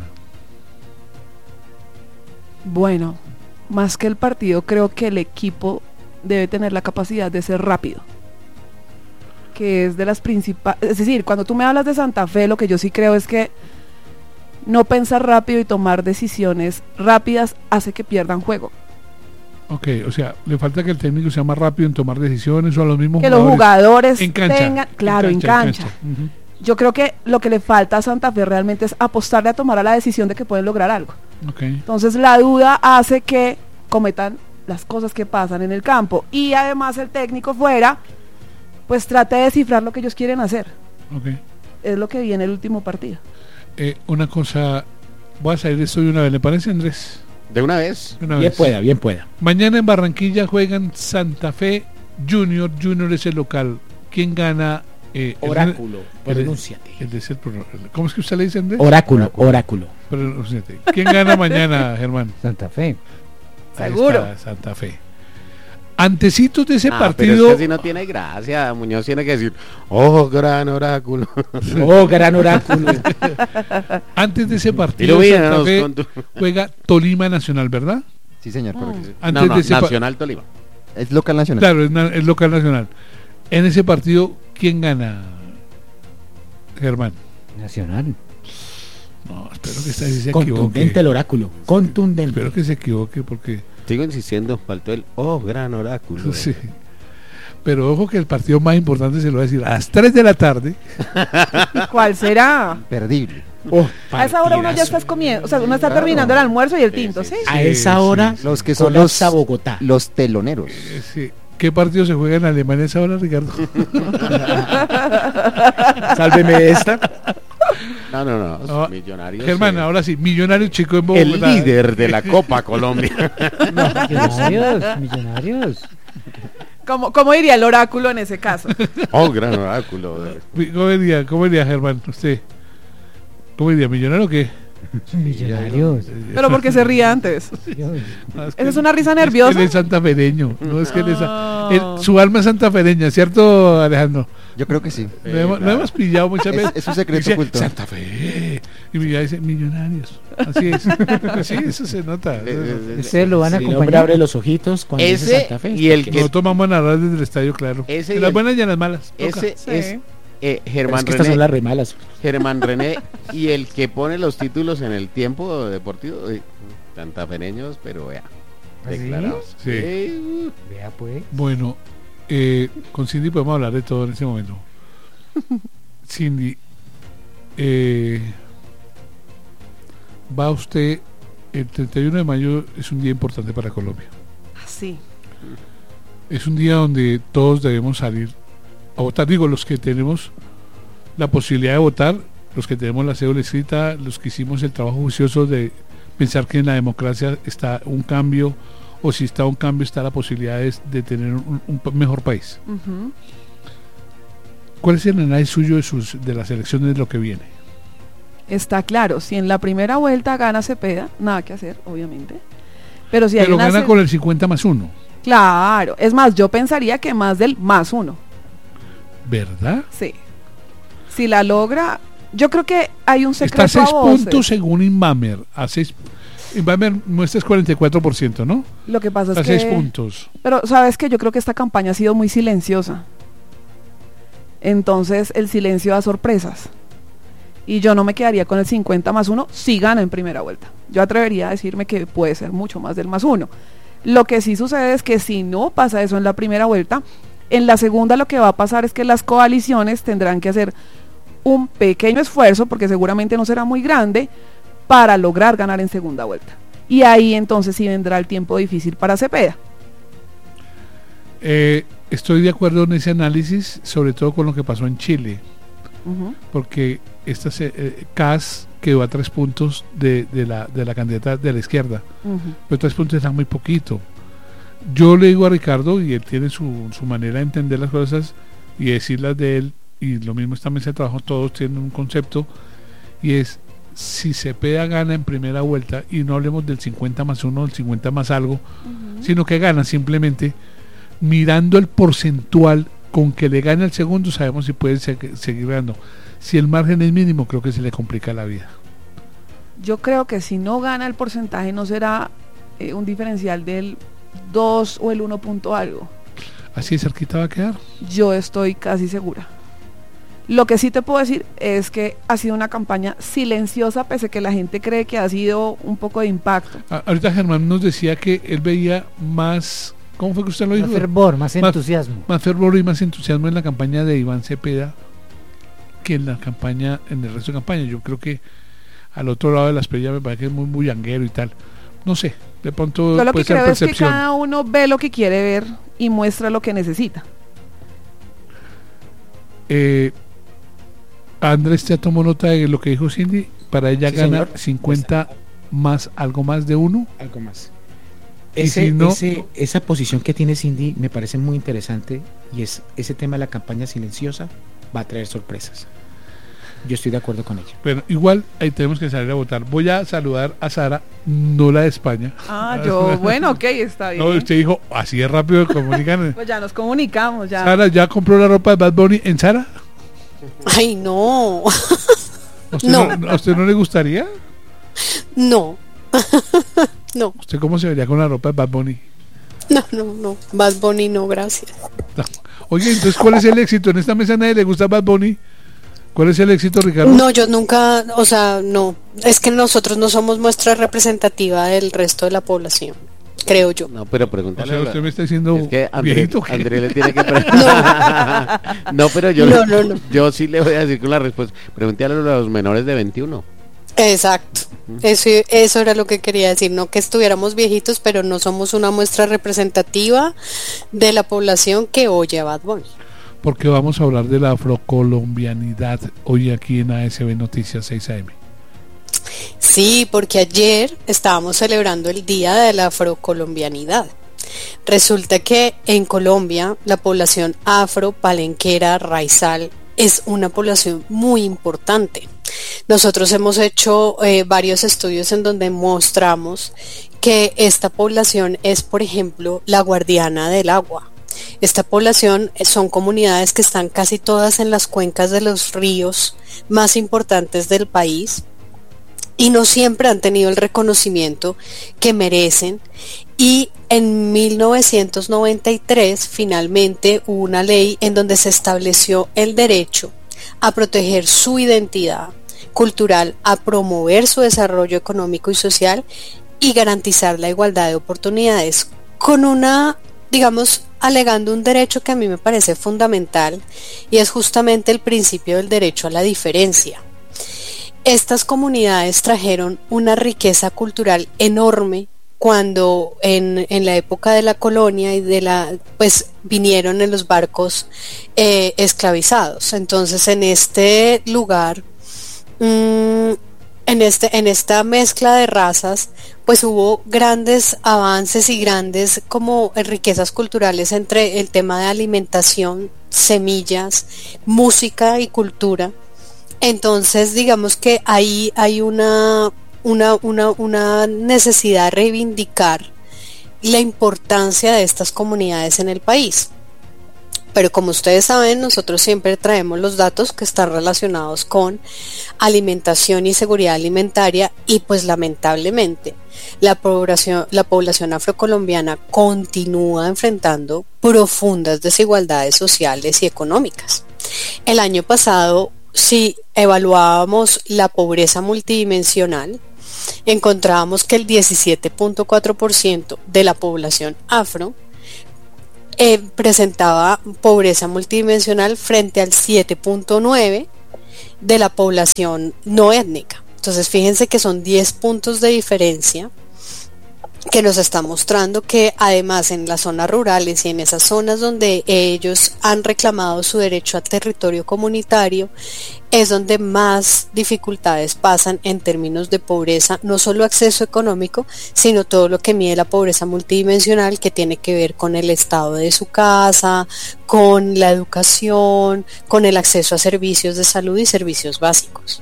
S: Bueno, más que el partido, creo que el equipo debe tener la capacidad de ser rápido, que es de las principales. Es decir, cuando tú me hablas de Santa Fe, lo que yo sí creo es que no pensar rápido y tomar decisiones rápidas hace que pierdan juego.
B: Ok, o sea, le falta que el técnico sea más rápido en tomar decisiones o a los mismos
S: que
B: jugadores.
S: los jugadores
B: en cancha,
S: tengan, claro, en cancha. En cancha. En cancha. Uh-huh. Yo creo que lo que le falta a Santa Fe realmente es apostarle a tomar a la decisión de que pueden lograr algo.
B: Okay.
S: Entonces la duda hace que cometan las cosas que pasan en el campo y además el técnico fuera, pues trate de descifrar lo que ellos quieren hacer.
B: Okay.
S: Es lo que vi en el último partido.
B: Eh, una cosa, voy a salir de esto de una vez, ¿le parece, Andrés?
A: ¿De una vez?
B: De una
C: bien
B: vez.
C: pueda, bien pueda.
B: Mañana en Barranquilla juegan Santa Fe Junior. Junior es el local. ¿Quién gana? Eh,
C: Oráculo,
B: el,
C: pronúnciate.
B: El, el, el, ¿Cómo es que usted le dice, Andrés?
C: Oráculo, oráculo.
B: Pronúnciate. ¿Quién gana mañana, Germán?
O: Santa Fe.
S: Seguro.
B: Está, Santa Fe. Antecitos de ese
A: ah,
B: partido.
A: Pero es que si no tiene gracia, Muñoz tiene que decir, oh, gran oráculo.
C: Oh, gran oráculo.
B: Antes de ese partido, Santa Fe juega Tolima Nacional, ¿verdad?
D: Sí, señor, correcto.
A: Mm. Antes no, no,
B: de ese
A: Nacional Tolima.
D: Es local nacional.
B: Claro, es, na es local nacional. En ese partido, ¿quién gana, Germán?
O: Nacional.
B: No, espero que esta vez se
C: Contundente
B: equivoque.
C: el oráculo. Contundente.
B: Espero que se equivoque porque...
A: Sigo insistiendo, faltó el oh, gran oráculo.
B: Sí. Pero ojo que el partido más importante se lo voy a decir a las tres de la tarde.
S: ¿Cuál será?
D: Perdible.
C: Oh,
S: a esa hora uno ya está comiendo, o sea, uno está claro. terminando el almuerzo y el tinto, ¿sí? sí,
C: ¿sí? A esa hora
D: sí, sí. Los que son los, Bogotá. Los teloneros.
B: Eh, sí. ¿Qué partido se juega en Alemania a esa hora, Ricardo?
C: Sálveme de esta.
A: No, no, no,
B: no
A: Millonarios.
B: Germán, eh. ahora sí, Millonarios Chico en Bogotá.
A: El líder de la Copa Colombia.
O: No, millonarios, millonarios.
S: ¿Cómo, ¿Cómo diría el oráculo en ese caso?
A: Oh, gran oráculo.
B: ¿Cómo diría, cómo diría Germán, usted? ¿Cómo diría, millonario o qué?
O: Millonarios.
S: Pero porque se ríe antes. No, es Esa es una risa nerviosa.
B: Es que él es santafereño. No es que él es, él, su alma es santafereña, ¿cierto, Alejandro?
D: Yo creo que sí.
B: Lo, sí, hemos, claro. lo hemos pillado muchas
D: es,
B: veces.
D: Es un secreto
B: dice,
D: oculto.
B: Santa Fe. Y mi dice, millonarios. Así es. Así, eso se nota.
O: Ustedes lo van a
C: si
O: acompañar.
C: El abre los ojitos cuando
A: ese
C: dice Santa Fe.
B: Y el que nosotros vamos a narrar desde el estadio, claro.
A: Ese
B: en las buenas y en las malas.
A: Ese
S: sí.
A: es eh, Germán
C: es que
A: René.
C: Estas son las remalas.
A: Germán René y el que pone los títulos en el tiempo deportivo, eh, santafereños, pero vea, declarados.
B: Sí.
A: Eh,
O: Vea pues.
B: Bueno, eh, con Cindy podemos hablar de todo en ese momento. Cindy, eh, va usted, el treinta y uno de mayo es un día importante para Colombia.
S: Sí.
B: Es un día donde todos debemos salir a votar, digo, los que tenemos la posibilidad de votar, los que tenemos la cédula escrita, los que hicimos el trabajo juicioso de pensar que en la democracia está un cambio, o si está un cambio está la posibilidad de, de tener un, un mejor país.
S: Uh-huh.
B: ¿Cuál es el análisis suyo de, sus, de las elecciones de lo que viene?
S: está claro, si en la primera vuelta gana Cepeda, nada que hacer, obviamente. Pero si hay
B: Pero
S: una
B: gana
S: se-
B: con el cincuenta más uno,
S: Claro, es más, yo pensaría que más del más uno.
B: ¿verdad?
S: Sí. Si la logra, yo creo que hay un
B: Está
S: secreto
B: a seis
S: a voces.
B: puntos según Inbamer. A seis, Inbamer muestra es cuarenta y cuatro por ciento, ¿no?
S: Lo que pasa es
B: A
S: que...
B: seis puntos.
S: Pero sabes que yo creo que esta campaña ha sido muy silenciosa. Entonces el silencio da sorpresas. Y yo no me quedaría con el cincuenta más uno si gana en primera vuelta. Yo atrevería a decirme que puede ser mucho más del más uno. Lo que sí sucede es que si no pasa eso en la primera vuelta, en la segunda lo que va a pasar es que las coaliciones tendrán que hacer un pequeño esfuerzo, porque seguramente no será muy grande, para lograr ganar en segunda vuelta. Y ahí entonces sí vendrá el tiempo difícil para Cepeda.
B: Eh, estoy de acuerdo en ese análisis, sobre todo con lo que pasó en Chile,
S: Uh-huh.
B: porque esta se, eh, Kass quedó a tres puntos de, de, la, de la candidata de la izquierda,
S: Uh-huh.
B: pero tres puntos es muy poquito. Yo le digo a Ricardo, y él tiene su, su manera de entender las cosas y decirlas de él, y lo mismo esta mesa de trabajo, todos tienen un concepto, y es, si Cepeda gana en primera vuelta, y no hablemos del cincuenta más uno, del cincuenta más algo, uh-huh. sino que gana simplemente mirando el porcentual con que le gane el segundo, sabemos si puede se- seguir ganando. Si el margen es mínimo, creo que se le complica la vida.
S: Yo creo que si no gana el porcentaje no será eh, un diferencial del dos o el uno punto algo.
B: Así de cerquita va a quedar.
S: Yo estoy casi segura. Lo que sí te puedo decir es que ha sido una campaña silenciosa, pese a que la gente cree que ha sido un poco de impacto.
B: A- ahorita Germán nos decía que él veía más, ¿cómo fue que usted lo dijo?
O: Más fervor, más entusiasmo.
B: Más fervor y más entusiasmo en la campaña de Iván Cepeda que en la campaña, en el resto de campaña. Yo creo que al otro lado de la estrella me parece que es muy bullanguero y tal. No sé, de pronto
S: Yo lo
B: puede
S: que
B: ser
S: creo es que
B: percepción.
S: cada uno ve lo que quiere ver y muestra lo que necesita.
B: Eh, Andrés ya tomó nota de lo que dijo Cindy. Para ella
C: Sí,
B: gana
C: señor.
B: cincuenta más, algo más de uno.
C: Algo más.
B: Y
C: Ese,
B: si no-
C: ese- esa posición que tiene Cindy me parece muy interesante, y es ese tema de la campaña silenciosa va a traer sorpresas. Yo estoy de acuerdo con ella.
B: Bueno, igual ahí tenemos que salir a votar. Voy a saludar a Sara, no la de España.
S: Ah, yo, bueno, ok, está bien.
B: No, usted dijo, así es rápido comunican.
S: Pues ya nos comunicamos, ya.
B: Sara, ¿ya compró la ropa de Bad Bunny en Sara?
T: Ay, no.
B: ¿A usted no.
T: No.
B: ¿A usted no le gustaría?
T: No. No,
B: ¿Usted cómo se vería con la ropa de Bad Bunny?
T: no, no, no. Bad Bunny no, gracias.
B: Oye, entonces, ¿cuál es el éxito? En esta mesa a nadie le gusta Bad Bunny. ¿Cuál es el éxito, Ricardo?
T: No, yo nunca, o sea, no. Es que nosotros no somos muestra representativa del resto de la población, creo yo.
A: No, pero
B: O
A: pregúntale.
B: sea,
A: a la-
B: usted me está diciendo
A: Es que André,
B: viejito. ¿qué?
A: André le tiene que preguntar. No, pero yo,
T: No, no, no.
A: yo sí le voy a decir con la respuesta. Pregúntale a los menores de veintiuno.
T: Exacto. Eso, eso era lo que quería decir, no que estuviéramos viejitos, pero no somos una muestra representativa de la población que oye a Bad Bunny.
B: Porque vamos a hablar de la afrocolombianidad hoy aquí en A S B Noticias seis A M.
T: Sí, porque ayer estábamos celebrando el Día de la Afrocolombianidad. Resulta que en Colombia la población afro-palenquera raizal es una población muy importante. Nosotros hemos hecho eh, varios estudios en donde mostramos que esta población es, por ejemplo, la guardiana del agua. Esta población eh, son comunidades que están casi todas en las cuencas de los ríos más importantes del país y no siempre han tenido el reconocimiento que merecen, y en mil novecientos noventa y tres finalmente hubo una ley en donde se estableció el derecho a proteger su identidad cultural, a promover su desarrollo económico y social y garantizar la igualdad de oportunidades, con una, digamos, alegando un derecho que a mí me parece fundamental, y es justamente el principio del derecho a la diferencia. Estas comunidades trajeron una riqueza cultural enorme cuando en, en la época de la colonia y de la, pues vinieron en los barcos eh, esclavizados. Entonces en este lugar, mmm, en este, en esta mezcla de razas, pues hubo grandes avances y grandes como riquezas culturales entre el tema de alimentación, semillas, música y cultura. Entonces, digamos que ahí hay una, una, una, una necesidad de reivindicar la importancia de estas comunidades en el país. Pero como ustedes saben, nosotros siempre traemos los datos que están relacionados con alimentación y seguridad alimentaria, y pues lamentablemente la población, la población afrocolombiana continúa enfrentando profundas desigualdades sociales y económicas. El año pasado, si evaluábamos la pobreza multidimensional, encontrábamos que el diecisiete punto cuatro por ciento de la población afro Eh, presentaba pobreza multidimensional frente al siete punto nueve de la población no étnica. Entonces fíjense que son diez puntos de diferencia, que nos está mostrando que además en las zonas rurales y en esas zonas donde ellos han reclamado su derecho a territorio comunitario es donde más dificultades pasan en términos de pobreza, no solo acceso económico, sino todo lo que mide la pobreza multidimensional, que tiene que ver con el estado de su casa, con la educación, con el acceso a servicios de salud y servicios básicos.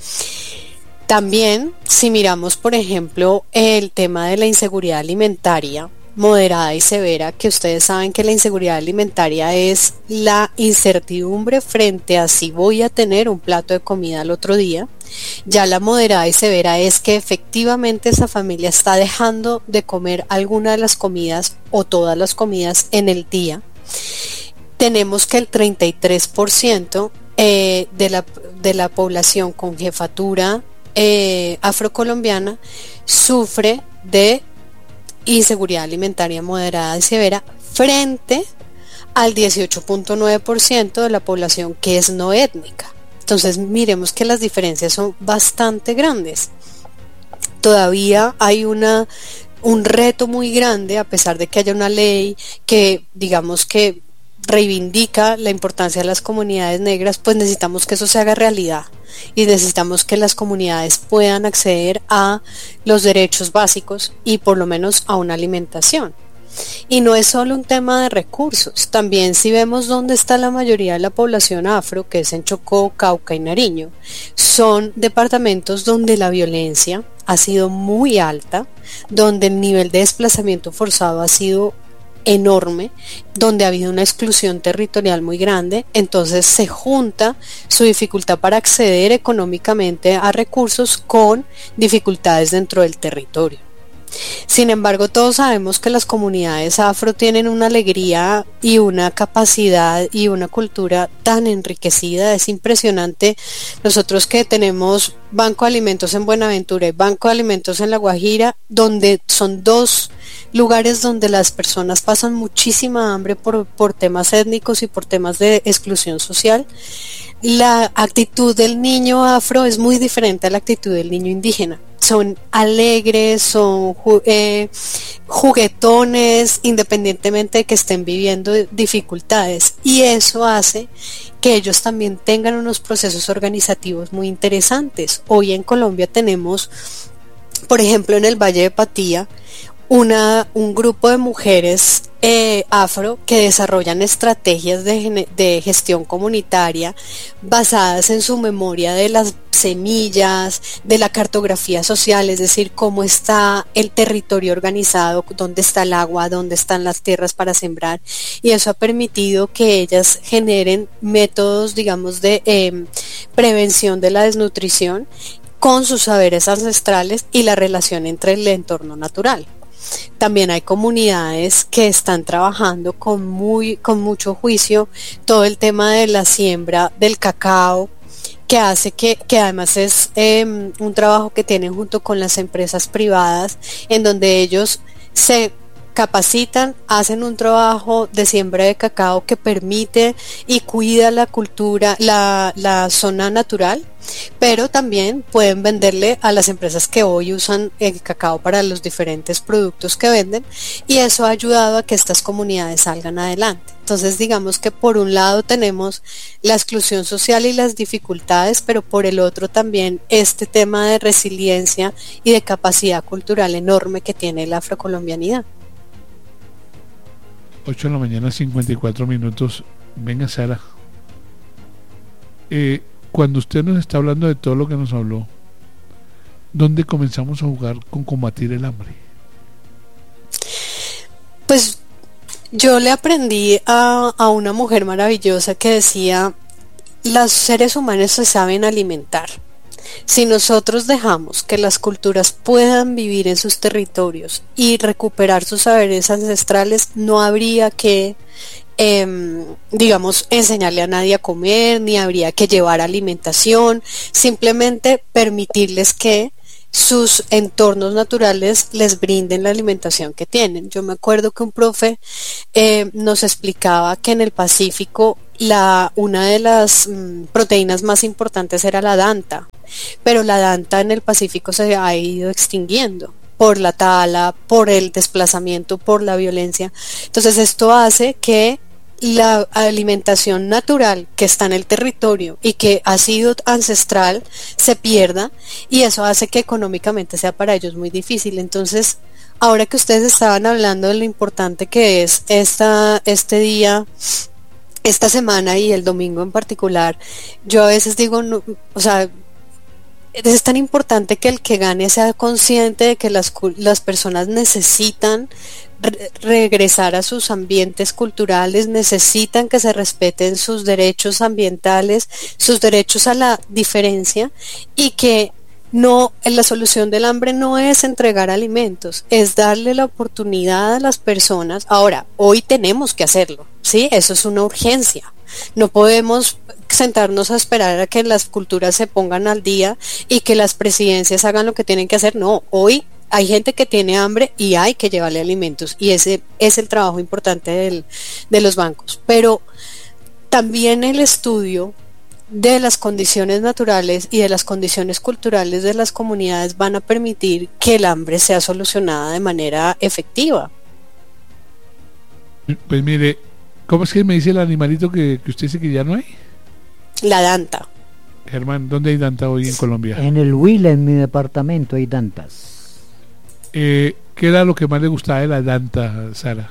T: También, si miramos, por ejemplo, el tema de la inseguridad alimentaria moderada y severa, que ustedes saben que la inseguridad alimentaria es la incertidumbre frente a si voy a tener un plato de comida al otro día, ya la moderada y severa es que efectivamente esa familia está dejando de comer alguna de las comidas o todas las comidas en el día. Tenemos que el treinta y tres por ciento eh, de, la, de la población con jefatura Eh, afrocolombiana sufre de inseguridad alimentaria moderada y severa frente al dieciocho punto nueve por ciento de la población que es no étnica. Entonces miremos que las diferencias son bastante grandes. Todavía hay una un reto muy grande, a pesar de que haya una ley que digamos que reivindica la importancia de las comunidades negras, pues necesitamos que eso se haga realidad y necesitamos que las comunidades puedan acceder a los derechos básicos y por lo menos a una alimentación. Y no es solo un tema de recursos, también si vemos dónde está la mayoría de la población afro, que es en Chocó, Cauca y Nariño, son departamentos donde la violencia ha sido muy alta, donde el nivel de desplazamiento forzado ha sido enorme, donde ha habido una exclusión territorial muy grande. Entonces se junta su dificultad para acceder económicamente a recursos con dificultades dentro del territorio. Sin embargo, todos sabemos que las comunidades afro tienen una alegría y una capacidad y una cultura tan enriquecida, es impresionante. Nosotros que tenemos Banco de Alimentos en Buenaventura y Banco de Alimentos en La Guajira, donde son dos lugares donde las personas pasan muchísima hambre por, por temas étnicos y por temas de exclusión social, la actitud del niño afro es muy diferente a la actitud del niño indígena. Son alegres, son eh, juguetones, independientemente de que estén viviendo dificultades, y eso hace que ellos también tengan unos procesos organizativos muy interesantes. Hoy en Colombia tenemos, por ejemplo, en el Valle de Patía, Una, un grupo de mujeres eh, afro que desarrollan estrategias de, de gestión comunitaria basadas en su memoria de las semillas, de la cartografía social, es decir, cómo está el territorio organizado, dónde está el agua, dónde están las tierras para sembrar, y eso ha permitido que ellas generen métodos, digamos, de eh, prevención de la desnutrición con sus saberes ancestrales y la relación entre el entorno natural. También hay comunidades que están trabajando con muy con mucho juicio todo el tema de la siembra del cacao, que hace que, que además es eh, un trabajo que tienen junto con las empresas privadas, en donde ellos se capacitan, hacen un trabajo de siembra de cacao que permite y cuida la cultura, la, la zona natural, pero también pueden venderle a las empresas que hoy usan el cacao para los diferentes productos que venden, y eso ha ayudado a que estas comunidades salgan adelante. Entonces digamos que por un lado tenemos la exclusión social y las dificultades, pero por el otro también este tema de resiliencia y de capacidad cultural enorme que tiene la afrocolombianidad.
B: ocho de la mañana, cincuenta y cuatro minutos. Venga, Sara. Eh, cuando usted nos está hablando de todo lo que nos habló, ¿dónde comenzamos a jugar con combatir el hambre?
T: Pues yo le aprendí a, a una mujer maravillosa que decía, los seres humanos se saben alimentar. Si nosotros dejamos que las culturas puedan vivir en sus territorios y recuperar sus saberes ancestrales, no habría que, eh, digamos, enseñarle a nadie a comer, ni habría que llevar alimentación, simplemente permitirles que sus entornos naturales les brinden la alimentación que tienen. Yo me acuerdo que un profe eh, nos explicaba que en el Pacífico la, una de las mm, proteínas más importantes era la danta, pero la danta en el Pacífico se ha ido extinguiendo por la tala, por el desplazamiento, por la violencia. Entonces esto hace que la alimentación natural que está en el territorio y que ha sido ancestral se pierda, y eso hace que económicamente sea para ellos muy difícil. Entonces, ahora que ustedes estaban hablando de lo importante que es esta, este día, esta semana y el domingo en particular, yo a veces digo, no, o sea, es tan importante que el que gane sea consciente de que las, las personas necesitan re- regresar a sus ambientes culturales, necesitan que se respeten sus derechos ambientales, sus derechos a la diferencia, y que no, la solución del hambre no es entregar alimentos, es darle la oportunidad a las personas. Ahora, hoy tenemos que hacerlo, ¿sí? Eso es una urgencia. No podemos sentarnos a esperar a que las culturas se pongan al día y que las presidencias hagan lo que tienen que hacer. No, hoy hay gente que tiene hambre y hay que llevarle alimentos, y ese es el trabajo importante del, de los bancos. Pero también el estudio de las condiciones naturales y de las condiciones culturales de las comunidades van a permitir que el hambre sea solucionada de manera efectiva.
B: Pues mire, ¿cómo es que me dice el animalito que, que usted dice que ya no hay?
T: La danta.
B: Germán, ¿dónde hay danta hoy en Colombia?
O: En el Huila, en mi departamento, hay dantas.
B: Eh, ¿Qué era lo que más le gustaba de la danta, Sara?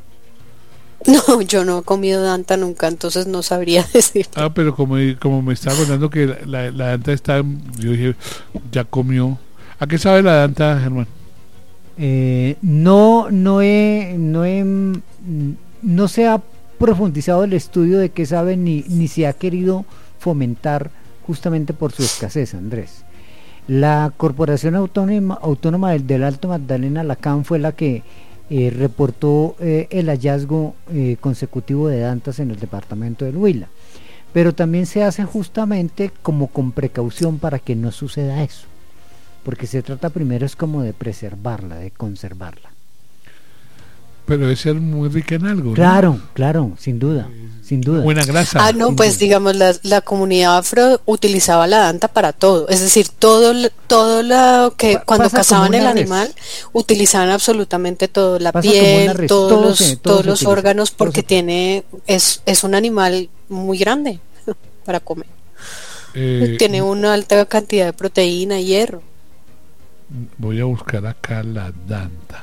T: No, yo no he comido danta nunca, entonces no sabría decir.
B: Ah, pero como, como me estaba contando que la, la, la danta está, yo dije, ya comió. ¿A qué sabe la danta, Germán?
O: Eh, no, no he, no he, no se ha profundizado el estudio de qué sabe, ni, ni se ha querido fomentar justamente por su escasez, Andrés. La Corporación Autónoma, Autónoma del, del Alto Magdalena, la C A M, fue la que eh, reportó eh, el hallazgo eh, consecutivo de dantas en el departamento del Huila, pero también se hace justamente como con precaución para que no suceda eso, porque se trata primero es como de preservarla, de conservarla.
B: Pero debe ser muy rica en algo, ¿no?
O: Claro, claro, sin duda, sin duda.
B: Buena grasa.
T: Ah, no, pues digamos, la, la comunidad afro utilizaba la danta para todo, es decir, todo, todo lo que pa cuando cazaban el animal, res. utilizaban absolutamente todo, la pasa piel, todos todo los, se, todos los órganos, porque tiene, es, es un animal muy grande para comer. Eh, tiene una alta cantidad de proteína y hierro.
B: Voy a buscar acá la danta.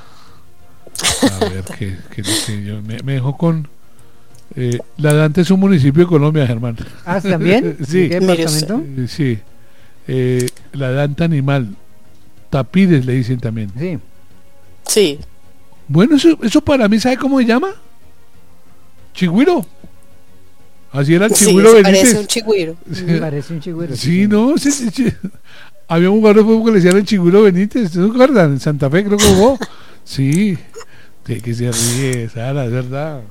B: A ver, que, que, que yo me, me dejo con eh, la Danta es un municipio de Colombia, Germán.
O: Ah, ¿también?
B: Sí.
O: ¿Qué departamento?
B: Eh, sí. Eh, la Danta animal, tapides le dicen también.
O: Sí.
T: Sí.
B: Bueno, eso, eso para mí, ¿sabe cómo se llama? Chigüiro. Así era el Chigüiro
T: sí,
B: Benítez.
T: Parece un chigüiro.
O: Sí, parece un chigüiro.
B: Sí, sí, no, sí, sí, sí. Había un jugador de fútbol que le decían el Chigüiro Benítez, ¿no se acuerdan? En Santa Fe creo que jugó. Sí. De que se ríe, Sara, es verdad.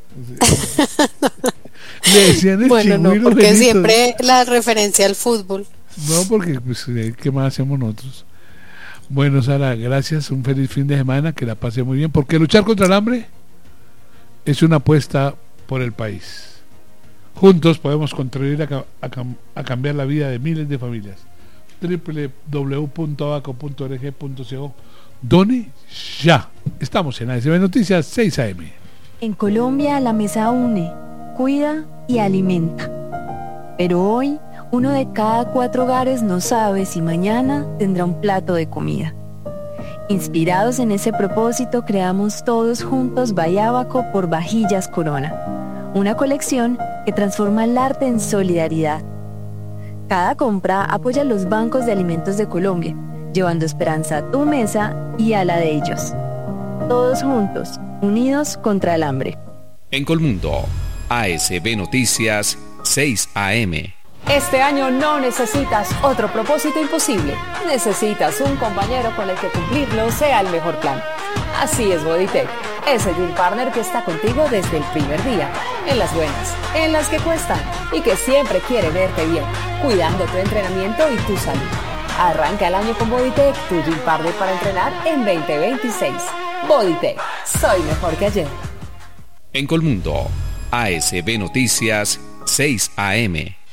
B: Le decían el
T: bueno, no, porque
B: Benito.
T: Siempre la referencia al fútbol.
B: No, porque pues, ¿qué más hacemos nosotros? Bueno, Sara, gracias, un feliz fin de semana, que la pase muy bien, porque luchar contra el hambre es una apuesta por el país. Juntos podemos contribuir a, a, a cambiar la vida de miles de familias. doble u doble u doble u punto abaco punto org punto co. Done ya. Estamos en A S B Noticias seis A M.
U: En Colombia la mesa une, cuida y alimenta. Pero hoy, uno de cada cuatro hogares no sabe si mañana tendrá un plato de comida. Inspirados en ese propósito, creamos todos juntos Bayábaco por Vajillas Corona, una colección que transforma el arte en solidaridad. Cada compra apoya a los bancos de alimentos de Colombia, llevando esperanza a tu mesa y a la de ellos. Todos juntos, unidos contra el hambre.
E: En Colmundo, A S B Noticias, seis A M.
G: Este año no necesitas otro propósito imposible. Necesitas un compañero con el que cumplirlo sea el mejor plan. Así es Bodytech, ese gym partner que está contigo desde el primer día, en las buenas, en las que cuestan y que siempre quiere verte bien, cuidando tu entrenamiento y tu salud. Arranca el año con Bodytech, tu gym partner para entrenar en veinte veintiséis. Bodytech, soy mejor que ayer.
E: En Colmundo, A S B Noticias, seis A M.